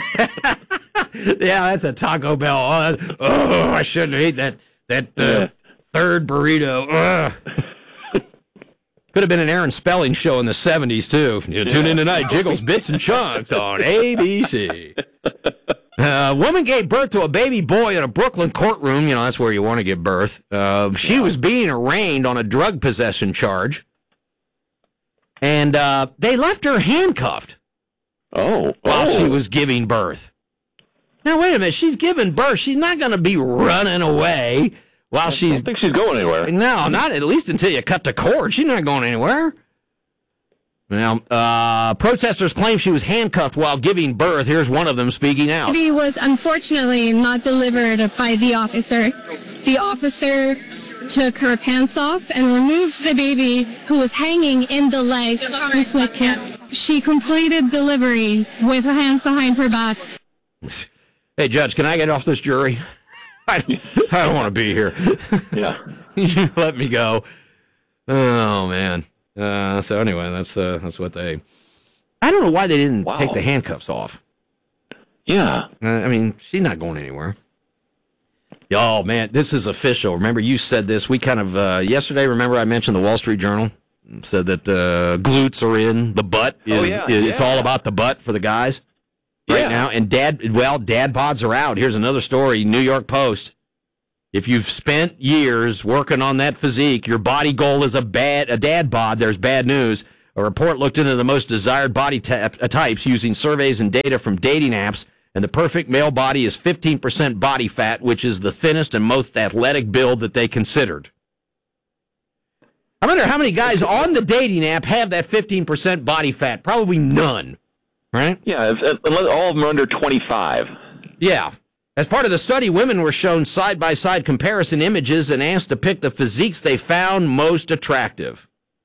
[SPEAKER 1] Yeah, that's a Taco Bell. Oh, oh I shouldn't eat that that uh, yeah. third burrito. Ugh. Could have been an Aaron Spelling show in the seventies, too. You tune in tonight, Jiggles, Bits, and Chunks on A B C. A woman gave birth to a baby boy in a Brooklyn courtroom. You know, that's where you want to give birth. Uh, she was being arraigned on a drug possession charge. And uh, they left her handcuffed.
[SPEAKER 20] Oh.
[SPEAKER 1] While
[SPEAKER 20] oh.
[SPEAKER 1] she was giving birth. Now, wait a minute. She's giving birth. She's not going to be running away while
[SPEAKER 20] I
[SPEAKER 1] she's...
[SPEAKER 20] I don't think she's going anywhere.
[SPEAKER 1] No, not at least until you cut the cord. She's not going anywhere. Well, uh, protesters claim she was handcuffed while giving birth. Here's one of them speaking out.
[SPEAKER 23] He was unfortunately not delivered by the officer. The officer took her pants off and removed the baby who was hanging in the leg to sweatpants. She completed delivery with her hands behind her back.
[SPEAKER 1] Hey, Judge, can I get off this jury? I, I don't want to be here.
[SPEAKER 20] Yeah.
[SPEAKER 1] You let me go. Oh, man. Uh, so anyway, that's uh, that's what they... I don't know why they didn't
[SPEAKER 20] Wow.
[SPEAKER 1] take the handcuffs off.
[SPEAKER 20] Yeah.
[SPEAKER 1] Uh, I mean, she's not going anywhere. Oh, man, this is official. Remember, you said this. We kind of, uh, yesterday, remember I mentioned the Wall Street Journal? Said that uh, glutes are in, the butt. Is,
[SPEAKER 20] Oh, yeah,
[SPEAKER 1] is- It's
[SPEAKER 20] yeah.
[SPEAKER 1] all about the butt for the guys right
[SPEAKER 20] Yeah.
[SPEAKER 1] now. And dad, well, dad bods are out. Here's another story, New York Post. If you've spent years working on that physique, your body goal is a bad a dad bod, there's bad news. A report looked into the most desired body ta- uh, types using surveys and data from dating apps, and the perfect male body is fifteen percent body fat, which is the thinnest and most athletic build that they considered. I wonder how many guys on the dating app have that fifteen percent body fat. Probably none, right?
[SPEAKER 20] Yeah, if, unless all of them are under twenty-five.
[SPEAKER 1] Yeah. As part of the study, women were shown side-by-side comparison images and asked to pick the physiques they found most attractive.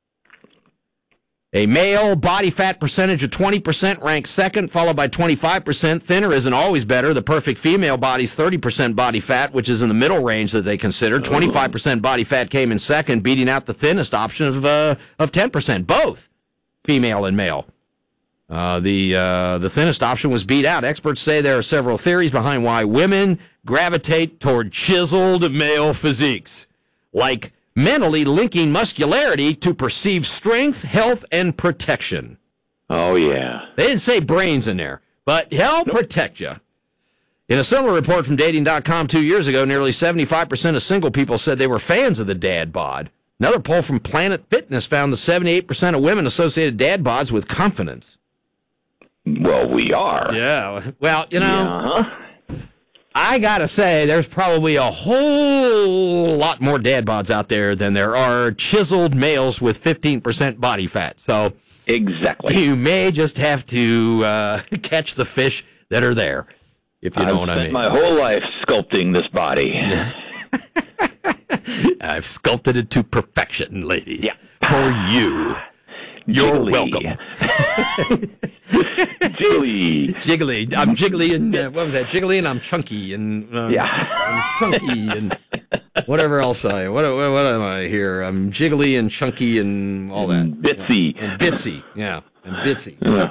[SPEAKER 1] A male body fat percentage of twenty percent ranks second, followed by twenty-five percent. Thinner isn't always better. The perfect female body's thirty percent body fat, which is in the middle range that they considered. twenty-five percent body fat came in second, beating out the thinnest option of uh, of ten percent, both female and male. Uh, the uh, the thinnest option was beat out. Experts say there are several theories behind why women gravitate toward chiseled male physiques, like mentally linking muscularity to perceived strength, health, and protection.
[SPEAKER 20] Oh, yeah.
[SPEAKER 1] They didn't say brains in there, but hell protect you. In a similar report from dating dot com two years ago, nearly seventy-five percent of single people said they were fans of the dad bod. Another poll from Planet Fitness found that seventy-eight percent of women associated dad bods with confidence.
[SPEAKER 20] Well, we are.
[SPEAKER 1] Yeah. Well, you know,
[SPEAKER 20] Yeah.
[SPEAKER 1] I got to say, there's probably a whole lot more dad bods out there than there are chiseled males with fifteen percent body fat. So
[SPEAKER 20] Exactly.
[SPEAKER 1] you may just have to uh, catch the fish that are there, if you know
[SPEAKER 20] I've
[SPEAKER 1] what I
[SPEAKER 20] spent
[SPEAKER 1] mean.
[SPEAKER 20] my whole life sculpting this body.
[SPEAKER 1] I've sculpted it to perfection, ladies.
[SPEAKER 20] Yeah.
[SPEAKER 1] For you. You're
[SPEAKER 20] Jiggly.
[SPEAKER 1] welcome.
[SPEAKER 20] Jiggly.
[SPEAKER 1] Jiggly. I'm jiggly and, uh, what was that? Jiggly and I'm chunky and, uh,
[SPEAKER 20] Yeah.
[SPEAKER 1] I'm chunky and whatever else I, what, what, what am I here? I'm jiggly and chunky and all that.
[SPEAKER 20] And bitsy.
[SPEAKER 1] Yeah. And bitsy. Yeah. And bitsy.
[SPEAKER 20] Yeah.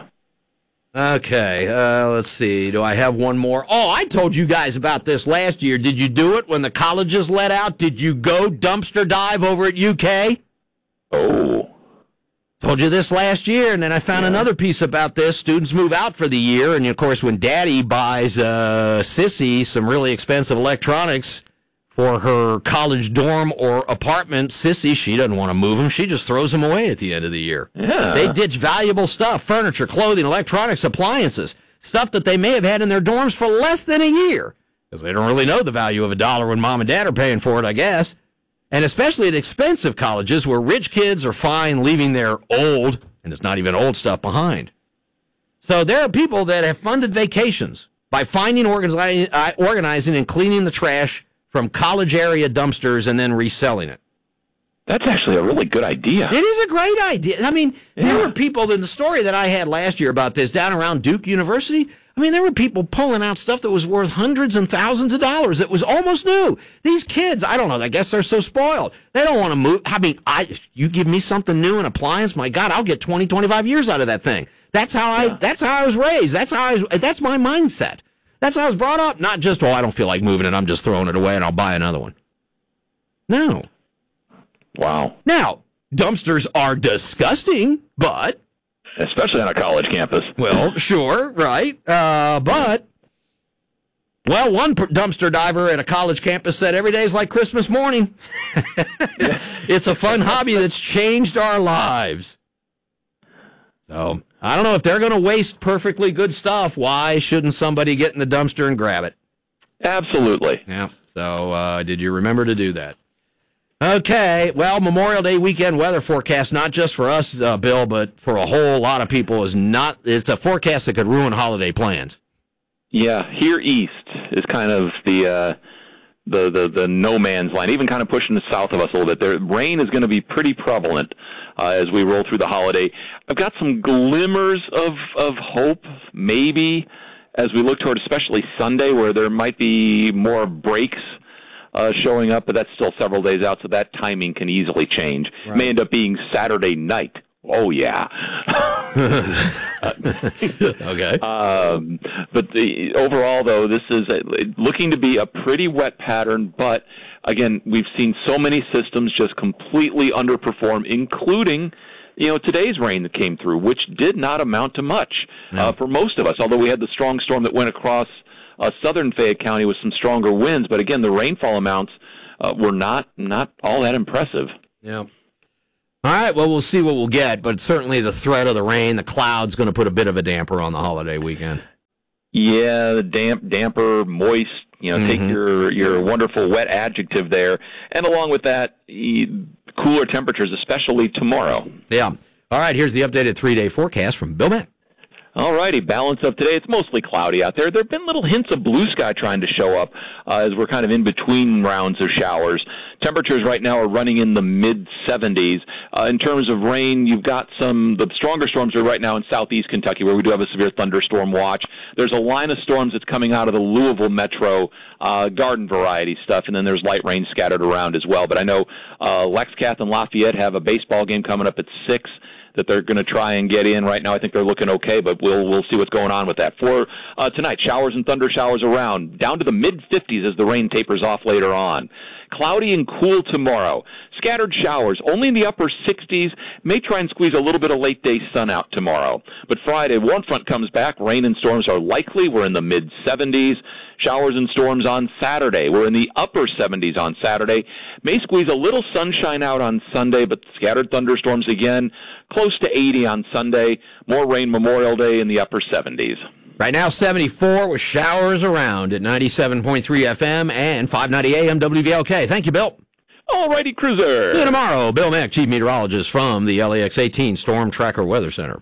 [SPEAKER 1] Okay, uh, let's see. Do I have one more? Oh, I told you guys about this last year. Did you do it when the colleges let out? Did you go dumpster dive over at U K?
[SPEAKER 20] Oh.
[SPEAKER 1] Told you this last year, and then I found
[SPEAKER 20] Yeah.
[SPEAKER 1] another piece about this. Students move out for the year, and of course, when Daddy buys uh, Sissy some really expensive electronics for her college dorm or apartment, Sissy, she doesn't want to move them. She just throws them away at the end of the year.
[SPEAKER 20] Yeah.
[SPEAKER 1] They ditch valuable stuff, furniture, clothing, electronics, appliances, stuff that they may have had in their dorms for less than a year, because they don't really know the value of a dollar when mom and dad are paying for it, I guess. And especially at expensive colleges where rich kids are fine leaving their old, and it's not even old stuff, behind. So there are people that have funded vacations by finding, organizing, uh, organizing and cleaning the trash from college area dumpsters and then reselling it.
[SPEAKER 20] That's actually a really good idea.
[SPEAKER 1] It is a great idea. I mean,
[SPEAKER 20] Yeah.
[SPEAKER 1] there were people in the story that I had last year about this down around Duke University. I mean, there were people pulling out stuff that was worth hundreds and thousands of dollars. It was almost new. These kids, I don't know, I guess they're so spoiled. They don't want to move. I mean, I you give me something new, an appliance, my God, I'll get twenty, twenty-five years out of that thing. That's how I
[SPEAKER 20] Yeah.
[SPEAKER 1] that's how I was raised. That's how I was, that's my mindset. That's how I was brought up. Not just, oh, I don't feel like moving it, I'm just throwing it away and I'll buy another one. No.
[SPEAKER 20] Wow.
[SPEAKER 1] Now, dumpsters are disgusting, but
[SPEAKER 20] Especially on a college campus.
[SPEAKER 1] well, sure, right. Uh, but, well, one per- dumpster diver at a college campus said every day's like Christmas morning. It's a fun hobby that's changed our lives. So, I don't know if they're going to waste perfectly good stuff. Why shouldn't somebody get in the dumpster and grab it?
[SPEAKER 20] Absolutely.
[SPEAKER 1] Yeah. So, uh, did you remember to do that? Okay. Well, Memorial Day weekend weather forecast, not just for us, uh, Bill, but for a whole lot of people, is not. It's a forecast that could ruin holiday plans.
[SPEAKER 20] Yeah, here east is kind of the uh, the, the the no man's land, even kind of pushing south of us a little bit. There, rain is going to be pretty prevalent uh, as we roll through the holiday. I've got some glimmers of of hope, maybe as we look toward especially Sunday, where there might be more breaks uh, showing up, but that's still several days out, so that timing can easily change. Right. May end up being Saturday night. Oh, yeah.
[SPEAKER 1] Okay.
[SPEAKER 20] Um, but the, overall, though, this is a, looking to be a pretty wet pattern, but again, we've seen so many systems just completely underperform, including, you know, today's rain that came through, which did not amount to much uh, for most of us, although we had the strong storm that went across uh, southern Fayette County with some stronger winds. But again, the rainfall amounts uh, were not, not all that impressive.
[SPEAKER 1] Yeah. All right, well, we'll see what we'll get, but certainly the threat of the rain, the cloud's going to put a bit of a damper on the holiday weekend.
[SPEAKER 20] Yeah, the damp, damper, moist, you know, mm-hmm. take your, your wonderful wet adjective there. And along with that, cooler temperatures, especially tomorrow.
[SPEAKER 1] Yeah. All right, here's the updated three-day forecast from Bill Mack.
[SPEAKER 20] All righty, balance of today. It's mostly cloudy out there. There have been little hints of blue sky trying to show up uh, as we're kind of in between rounds of showers. Temperatures right now are running in the mid seventies. Uh, in terms of rain, you've got some, the stronger storms are right now in southeast Kentucky, where we do have a severe thunderstorm watch. There's a line of storms that's coming out of the Louisville metro, uh, garden variety stuff, and then there's light rain scattered around as well. But I know uh, Lexcath and Lafayette have a baseball game coming up at six that they're going to try and get in. Right now, I think they're looking okay, but we'll we'll see what's going on with that. For uh, tonight, showers and thunder showers around, down to the mid-fifties as the rain tapers off later on. Cloudy and cool tomorrow. Scattered showers, only in the upper sixties. May try and squeeze a little bit of late-day sun out tomorrow. But Friday, warm front comes back. Rain and storms are likely. We're in the mid-seventies. Showers and storms on Saturday. We're in the upper seventies on Saturday. May squeeze a little sunshine out on Sunday, but scattered thunderstorms again. Close to eighty on Sunday. More rain Memorial Day in the upper seventies.
[SPEAKER 1] Right now, seventy-four with showers around at ninety-seven point three F M and five ninety A M W V L K. Thank you, Bill.
[SPEAKER 20] All righty, Cruiser.
[SPEAKER 1] See you tomorrow. Bill Mack, Chief Meteorologist from the L A X eighteen Storm Tracker Weather Center.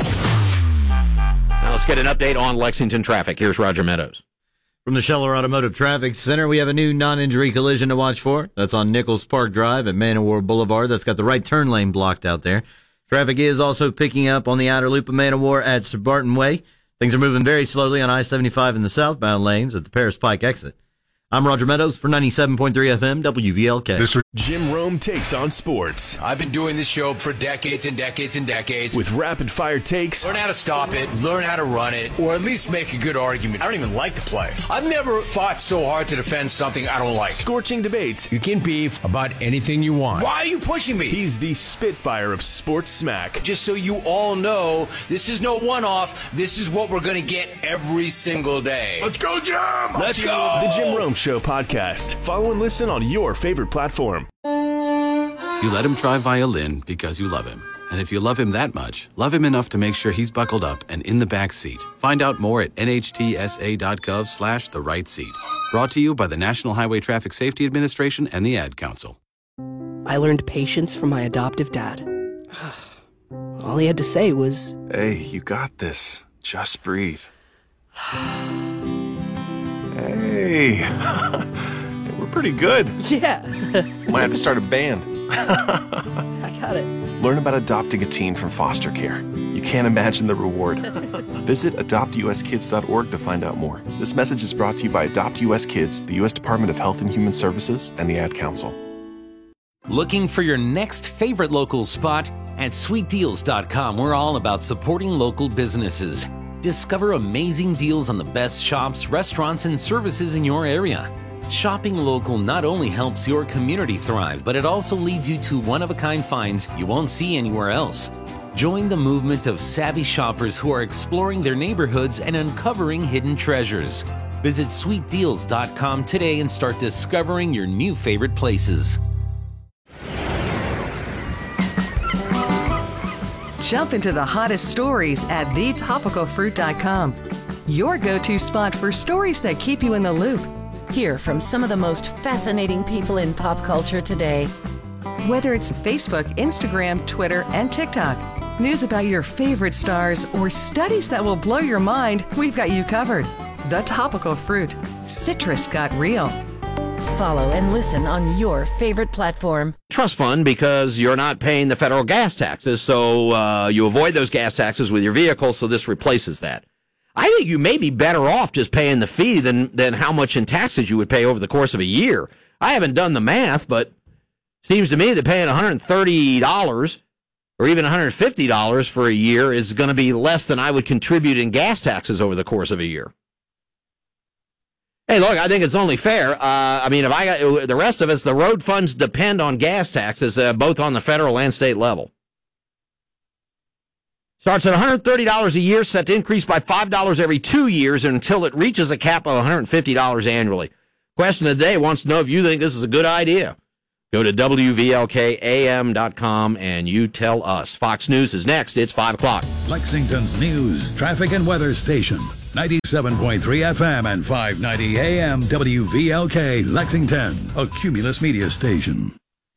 [SPEAKER 1] Now let's get an update on Lexington traffic. Here's Roger Meadows.
[SPEAKER 5] From the Scheller Automotive Traffic Center, we have a new non-injury collision to watch for. That's on Nichols Park Drive at Man o' War Boulevard. That's got the right turn lane blocked out there. Traffic is also picking up on the outer loop of Man o' War at Sir Barton Way. Things are moving very slowly on I seventy-five in the southbound lanes at the Paris Pike exit. I'm Roger Meadows for ninety-seven point three F M W V L K.
[SPEAKER 2] This Jim Rome takes on sports.
[SPEAKER 3] I've been doing this show for decades and decades and decades.
[SPEAKER 2] With rapid fire takes.
[SPEAKER 3] Learn how to stop it, learn how to run it, or at least make a good argument. I don't even like to play. I've never fought so hard to defend something I don't like.
[SPEAKER 2] Scorching debates.
[SPEAKER 3] You can beef about anything you want. Why are you pushing me?
[SPEAKER 2] He's the Spitfire of sports smack.
[SPEAKER 3] Just so you all know, this is no one-off. This is what we're going to get every single day.
[SPEAKER 2] Let's go, Jim!
[SPEAKER 3] Let's go!
[SPEAKER 2] The Jim Rome Show podcast. Follow and listen on your favorite platform.
[SPEAKER 15] You let him try violin because you love him. And if you love him that much, love him enough to make sure he's buckled up and in the back seat. Find out more at nhtsa.gov slash the right seat. Brought to you by the National Highway Traffic Safety Administration and the Ad Council.
[SPEAKER 4] I learned patience from my adoptive dad. All he had to say was,
[SPEAKER 24] "Hey, you got this. Just breathe." Hey, we're pretty good.
[SPEAKER 4] Yeah.
[SPEAKER 24] Might have to start a band.
[SPEAKER 4] I got it.
[SPEAKER 24] Learn about adopting a teen from foster care. You can't imagine the reward. Visit adopt u s kids dot org to find out more. This message is brought to you by Adopt U S Kids, the U S Department of Health and Human Services, and the Ad Council.
[SPEAKER 18] Looking for your next favorite local spot? At sweet deals dot com, we're all about supporting local businesses. Discover amazing deals on the best shops, restaurants, and services in your area. Shopping local not only helps your community thrive, but it also leads you to one-of-a-kind finds you won't see anywhere else. Join the movement of savvy shoppers who are exploring their neighborhoods and uncovering hidden treasures. Visit sweet deals dot com today and start discovering your new favorite places.
[SPEAKER 13] Jump into the hottest stories at the topical fruit dot com. Your go-to spot for stories that keep you in the loop.
[SPEAKER 14] Hear from some of the most fascinating people in pop culture today.
[SPEAKER 13] Whether it's Facebook, Instagram, Twitter, and TikTok, news about your favorite stars, or studies that will blow your mind, we've got you covered. The Topical Fruit. Citrus got real.
[SPEAKER 14] Follow and listen on your favorite platform.
[SPEAKER 1] Trust fund because you're not paying the federal gas taxes, so uh, you avoid those gas taxes with your vehicle, so this replaces that. I think you may be better off just paying the fee than, than how much in taxes you would pay over the course of a year. I haven't done the math, but it seems to me that paying one hundred thirty dollars or even one hundred fifty dollars for a year is going to be less than I would contribute in gas taxes over the course of a year. Hey, look, I think it's only fair. Uh, I mean, if I got the rest of us, the road funds depend on gas taxes, uh, both on the federal and state level. Starts at one hundred thirty dollars a year, set to increase by five dollars every two years until it reaches a cap of one hundred fifty dollars annually. Question of the day wants to know if you think this is a good idea. Go to W V L K A M dot com and you tell us. Fox News is next. It's five o'clock.
[SPEAKER 19] Lexington's news, traffic, and weather station. ninety-seven point three F M and five ninety A M W V L K Lexington, a Cumulus media station.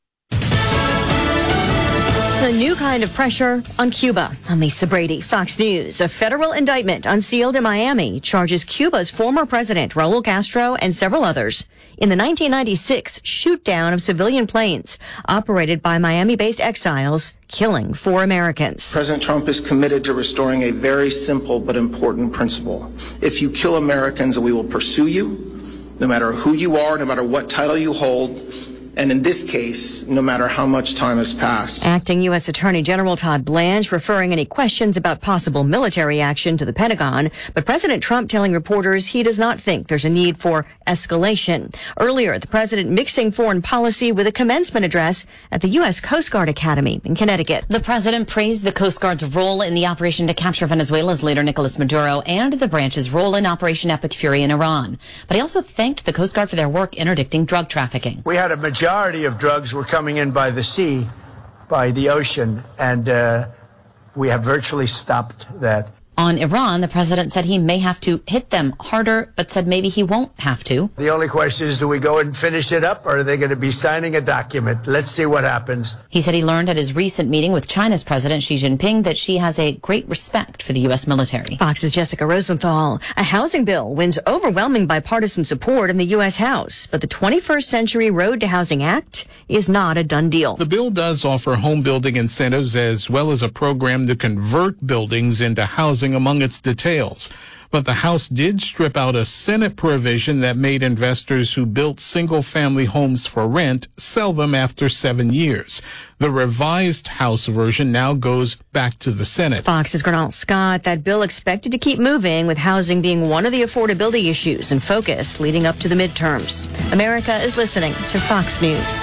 [SPEAKER 6] A new kind of pressure on Cuba. I'm Lisa Brady, Fox News. A federal indictment unsealed in Miami charges Cuba's former president, Raul Castro, and several others in the nineteen ninety-six shoot-down of civilian planes operated by Miami-based exiles, killing four Americans.
[SPEAKER 7] President Trump is committed to restoring a very simple but important principle. If you kill Americans, we will pursue you, no matter who you are, no matter what title you hold, and in this case, no matter how much time has passed.
[SPEAKER 6] Acting U S Attorney General Todd Blanche referring any questions about possible military action to the Pentagon, but President Trump telling reporters he does not think there's a need for escalation. Earlier, the president mixing foreign policy with a commencement address at the U S Coast Guard Academy in Connecticut.
[SPEAKER 8] The president praised the Coast Guard's role in the operation to capture Venezuela's leader Nicolas Maduro and the branch's role in Operation Epic Fury in Iran. But he also thanked the Coast Guard for their work interdicting drug trafficking.
[SPEAKER 11] We had a majority majority of drugs were coming in by the sea, by the ocean, and uh, we have virtually stopped that.
[SPEAKER 8] On Iran, the president said he may have to hit them harder, but said maybe he won't have to.
[SPEAKER 11] The only question is, do we go and finish it up, or are they going to be signing a document? Let's see what happens.
[SPEAKER 8] He said he learned at his recent meeting with China's President Xi Jinping that she has a great respect for the U S military.
[SPEAKER 6] Fox's Jessica Rosenthal. A housing bill wins overwhelming bipartisan support in the U S House, but the twenty-first Century Road to Housing Act is not a done deal.
[SPEAKER 25] The bill does offer home building incentives as well as a program to convert buildings into housing among its details. But the House did strip out a Senate provision that made investors who built single-family homes for rent sell them after seven years. The revised House version now goes back to the Senate.
[SPEAKER 6] Fox's Gernal Scott. That bill expected to keep moving, with housing being one of the affordability issues in focus leading up to the midterms. America is listening to Fox News.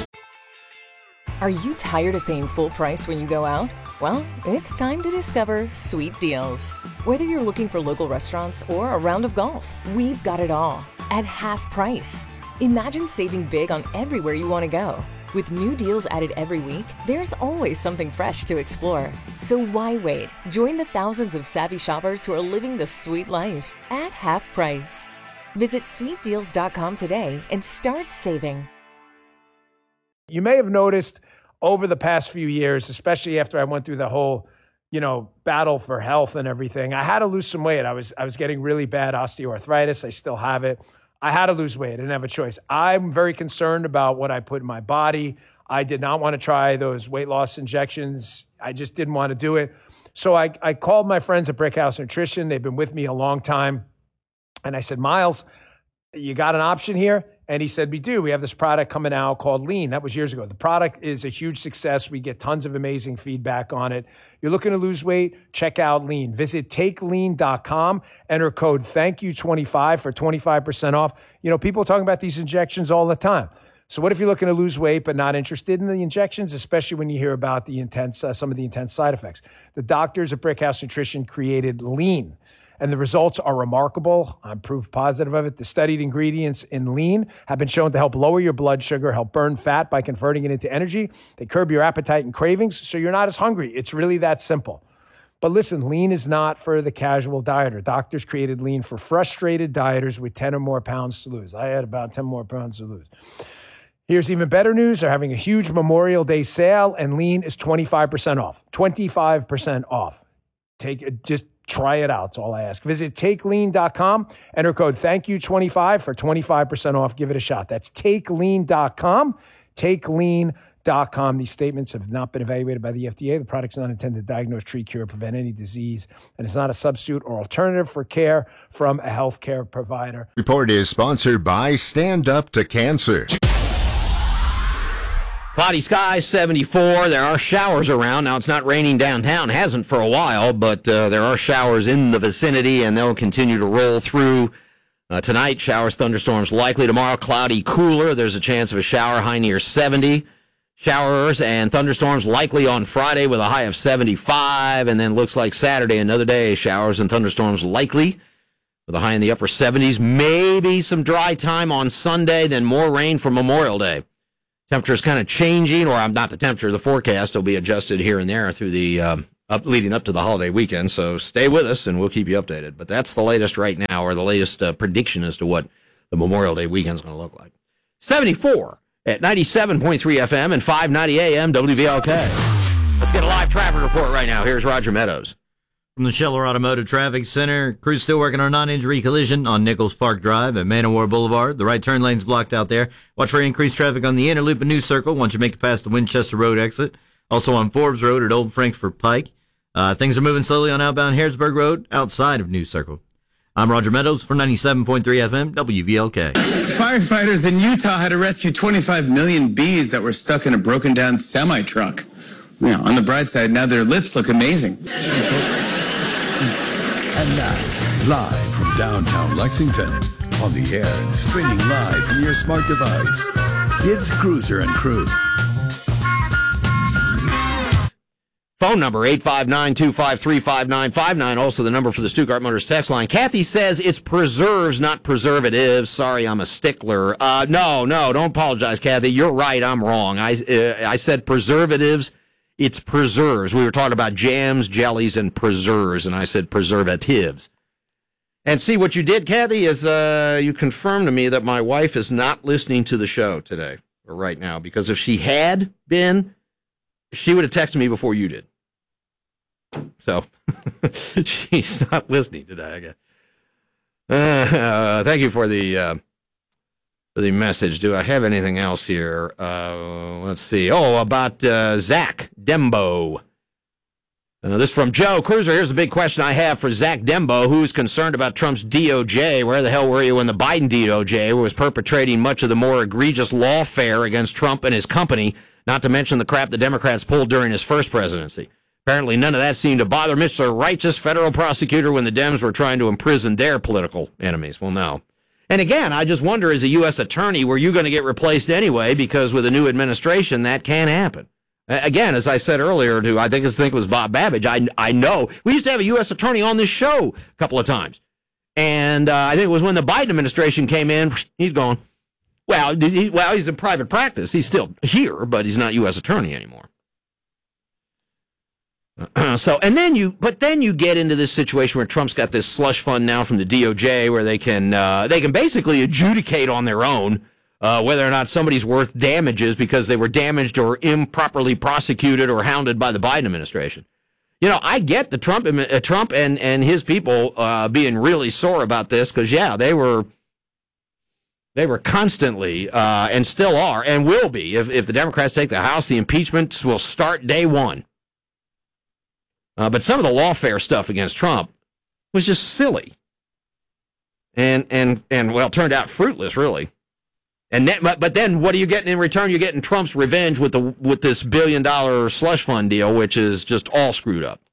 [SPEAKER 26] Are you tired of paying full price when you go out? Well, it's time to discover Sweet Deals. Whether you're looking for local restaurants or a round of golf, we've got it all at half price. Imagine saving big on everywhere you want to go. With new deals added every week, there's always something fresh to explore. So why wait? Join the thousands of savvy shoppers who are living the sweet life at half price. Visit sweet deals dot com today and start saving.
[SPEAKER 27] You may have noticed over the past few years, especially after I went through the whole, you know, battle for health and everything, I had to lose some weight. I was I was getting really bad osteoarthritis. I still have it. I had to lose weight. I didn't have a choice. I'm very concerned about what I put in my body. I did not want to try those weight loss injections. I just didn't want to do it. So I, I called my friends at Brickhouse Nutrition. They've been with me a long time. And I said, Miles, you got an option here? And he said, we do. We have this product coming out called Lean. That was years ago. The product is a huge success. We get tons of amazing feedback on it. You're looking to lose weight? Check out Lean. Visit take lean dot com. Enter code thank you twenty-five for twenty-five percent off. You know, people are talking about these injections all the time. So what if you're looking to lose weight but not interested in the injections, especially when you hear about the intense, uh, some of the intense side effects? The doctors at Brickhouse Nutrition created Lean. And the results are remarkable. I'm proof positive of it. The studied ingredients in Lean have been shown to help lower your blood sugar, help burn fat by converting it into energy. They curb your appetite and cravings, so you're not as hungry. It's really that simple. But listen, Lean is not for the casual dieter. Doctors created Lean for frustrated dieters with ten or more pounds to lose. I had about ten more pounds to lose. Here's even better news. They're having a huge Memorial Day sale, and Lean is twenty-five percent off. twenty-five percent off. Take it, just try it out. That's all I ask. Visit take lean dot com. Enter code thank you twenty-five for twenty-five percent off. Give it a shot. That's take lean dot com. take lean dot com. These statements have not been evaluated by the F D A. The product's not intended to diagnose, treat, cure, or prevent any disease, and it's not a substitute or alternative for care from a healthcare provider.
[SPEAKER 9] Report is sponsored by Stand Up to Cancer.
[SPEAKER 1] Cloudy skies, seventy-four. There are showers around. Now, it's not raining downtown. It hasn't for a while, but uh, there are showers in the vicinity, and they'll continue to roll through. Uh, tonight, showers, thunderstorms likely. Tomorrow, cloudy, cooler. There's a chance of a shower, high near seventy. Showers and thunderstorms likely on Friday with a high of seventy-five. And then looks like Saturday, another day, showers and thunderstorms likely with a high in the upper seventies. Maybe some dry time on Sunday, then more rain for Memorial Day. Temperature is kind of changing, or I'm not the temperature, the forecast will be adjusted here and there through the um, up leading up to the holiday weekend. So stay with us, and we'll keep you updated. But that's the latest right now, or the latest uh, prediction as to what the Memorial Day weekend is going to look like. seventy-four at ninety-seven point three F M and five ninety A M W V L K. Let's get a live traffic report right now. Here's Roger Meadows.
[SPEAKER 5] From the Scheller Automotive Traffic Center, crews still working on non-injury collision on Nichols Park Drive at Manowar Boulevard. The right turn lane's blocked out there. Watch for increased traffic on the inner loop and New Circle once you make it past the Winchester Road exit. Also on Forbes Road at Old Frankfort Pike. Uh, things are moving slowly on outbound Harrodsburg Road outside of New Circle. I'm Roger Meadows for ninety-seven point three F M W V L K.
[SPEAKER 10] Firefighters in Utah had to rescue twenty-five million bees that were stuck in a broken-down semi-truck. You know, on the bright side, now their lips look amazing.
[SPEAKER 19] And now, live from downtown Lexington, on the air and streaming live from your smart device, it's Cruiser and Crew.
[SPEAKER 1] Phone number eight five nine, two five three, five nine five nine. Also the number for the Stuttgart Motors text line. Kathy says it's preserves, not preservatives. Sorry, I'm a stickler. Uh, no, no, don't apologize, Kathy. You're right. I'm wrong. I, uh, I said preservatives. It's preserves. We were talking about jams, jellies, and preserves, and I said preservatives. And see, what you did, Kathy, is uh, you confirmed to me that my wife is not listening to the show today, or right now, because if she had been, she would have texted me before you did. So, she's not listening today, I guess. Uh, uh, thank you for the... Uh, the message. Do I have anything else here? Uh, let's see. Oh, about uh, Zach Dembo. Uh, this from Joe Cruiser. Here's a big question I have for Zach Dembo, who's concerned about Trump's D O J. Where the hell were you when the Biden D O J was perpetrating much of the more egregious lawfare against Trump and his company, not to mention the crap the Democrats pulled during his first presidency? Apparently none of that seemed to bother Mister Righteous federal prosecutor when the Dems were trying to imprison their political enemies. Well, no. And again, I just wonder, as a U S attorney, were you going to get replaced anyway? Because with a new administration, that can happen. Again, as I said earlier, to I think his think it was Bob Babbage. I I know we used to have a U S attorney on this show a couple of times, and uh, I think it was when the Biden administration came in. He's gone. Well, he, well, he's in private practice. He's still here, but he's not U S attorney anymore. So, and then you, but then you get into this situation where Trump's got this slush fund now from the D O J, where they can uh, they can basically adjudicate on their own uh, whether or not somebody's worth damages because they were damaged or improperly prosecuted or hounded by the Biden administration. You know, I get the Trump uh, Trump and and his people uh, being really sore about this because yeah, they were they were constantly uh, and still are and will be if if the Democrats take the House, the impeachments will start day one. Uh, but some of the lawfare stuff against Trump was just silly, and and and well, turned out fruitless, really. And then, but, but then, what are you getting in return? You're getting Trump's revenge with the with this billion dollar slush fund deal, which is just all screwed up.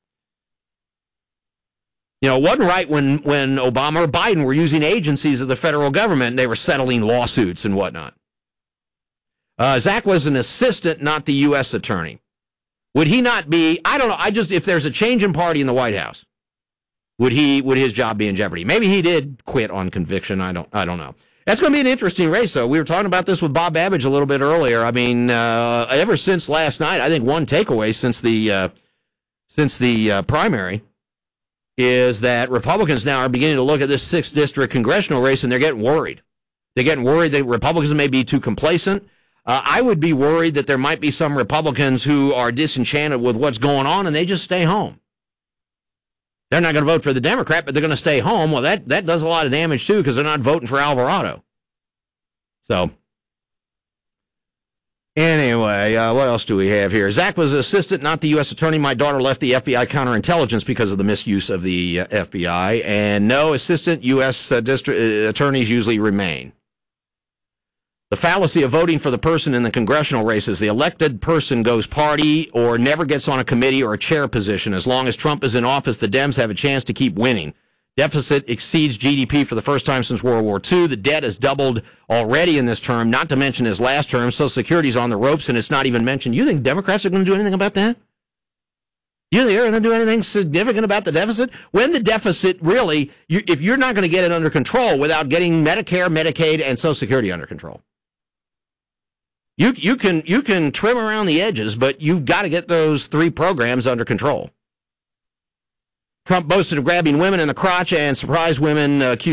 [SPEAKER 1] You know, it wasn't right when when Obama or Biden were using agencies of the federal government and they were settling lawsuits and whatnot. Uh, Zach was an assistant, not the U S attorney. Would he not be, I don't know, I just, if there's a change in party in the White House, would he, would his job be in jeopardy? Maybe he did quit on conviction, I don't, I don't know. That's going to be an interesting race, though. We were talking about this with Bob Babbage a little bit earlier. I mean, uh, ever since last night, I think one takeaway since the, uh, since the uh, primary is that Republicans now are beginning to look at this sixth district congressional race and they're getting worried. They're getting worried that Republicans may be too complacent. Uh, I would be worried that there might be some Republicans who are disenchanted with what's going on and they just stay home. They're not going to vote for the Democrat, but they're going to stay home. Well, that, that does a lot of damage, too, because they're not voting for Alvarado. So, Anyway, uh, what else do we have here? Zach was an assistant, not the U S attorney. My daughter left the F B I counterintelligence because of the misuse of the uh, F B I. And no, assistant U S Uh, district uh, attorneys usually remain. The fallacy of voting for the person in the congressional races. The elected person goes party or never gets on a committee or a chair position. As long as Trump is in office, the Dems have a chance to keep winning. Deficit exceeds G D P for the first time since World War Two. The debt has doubled already in this term, not to mention his last term. Social Security's on the ropes, and it's not even mentioned. You think Democrats are going to do anything about that? You think they're going to do anything significant about the deficit? When the deficit really, you, if you're not going to get it under control without getting Medicare, Medicaid, and Social Security under control. You, you can, you can trim around the edges, but you've got to get those three programs under control. Trump boasted of grabbing women in the crotch and surprised women uh, accused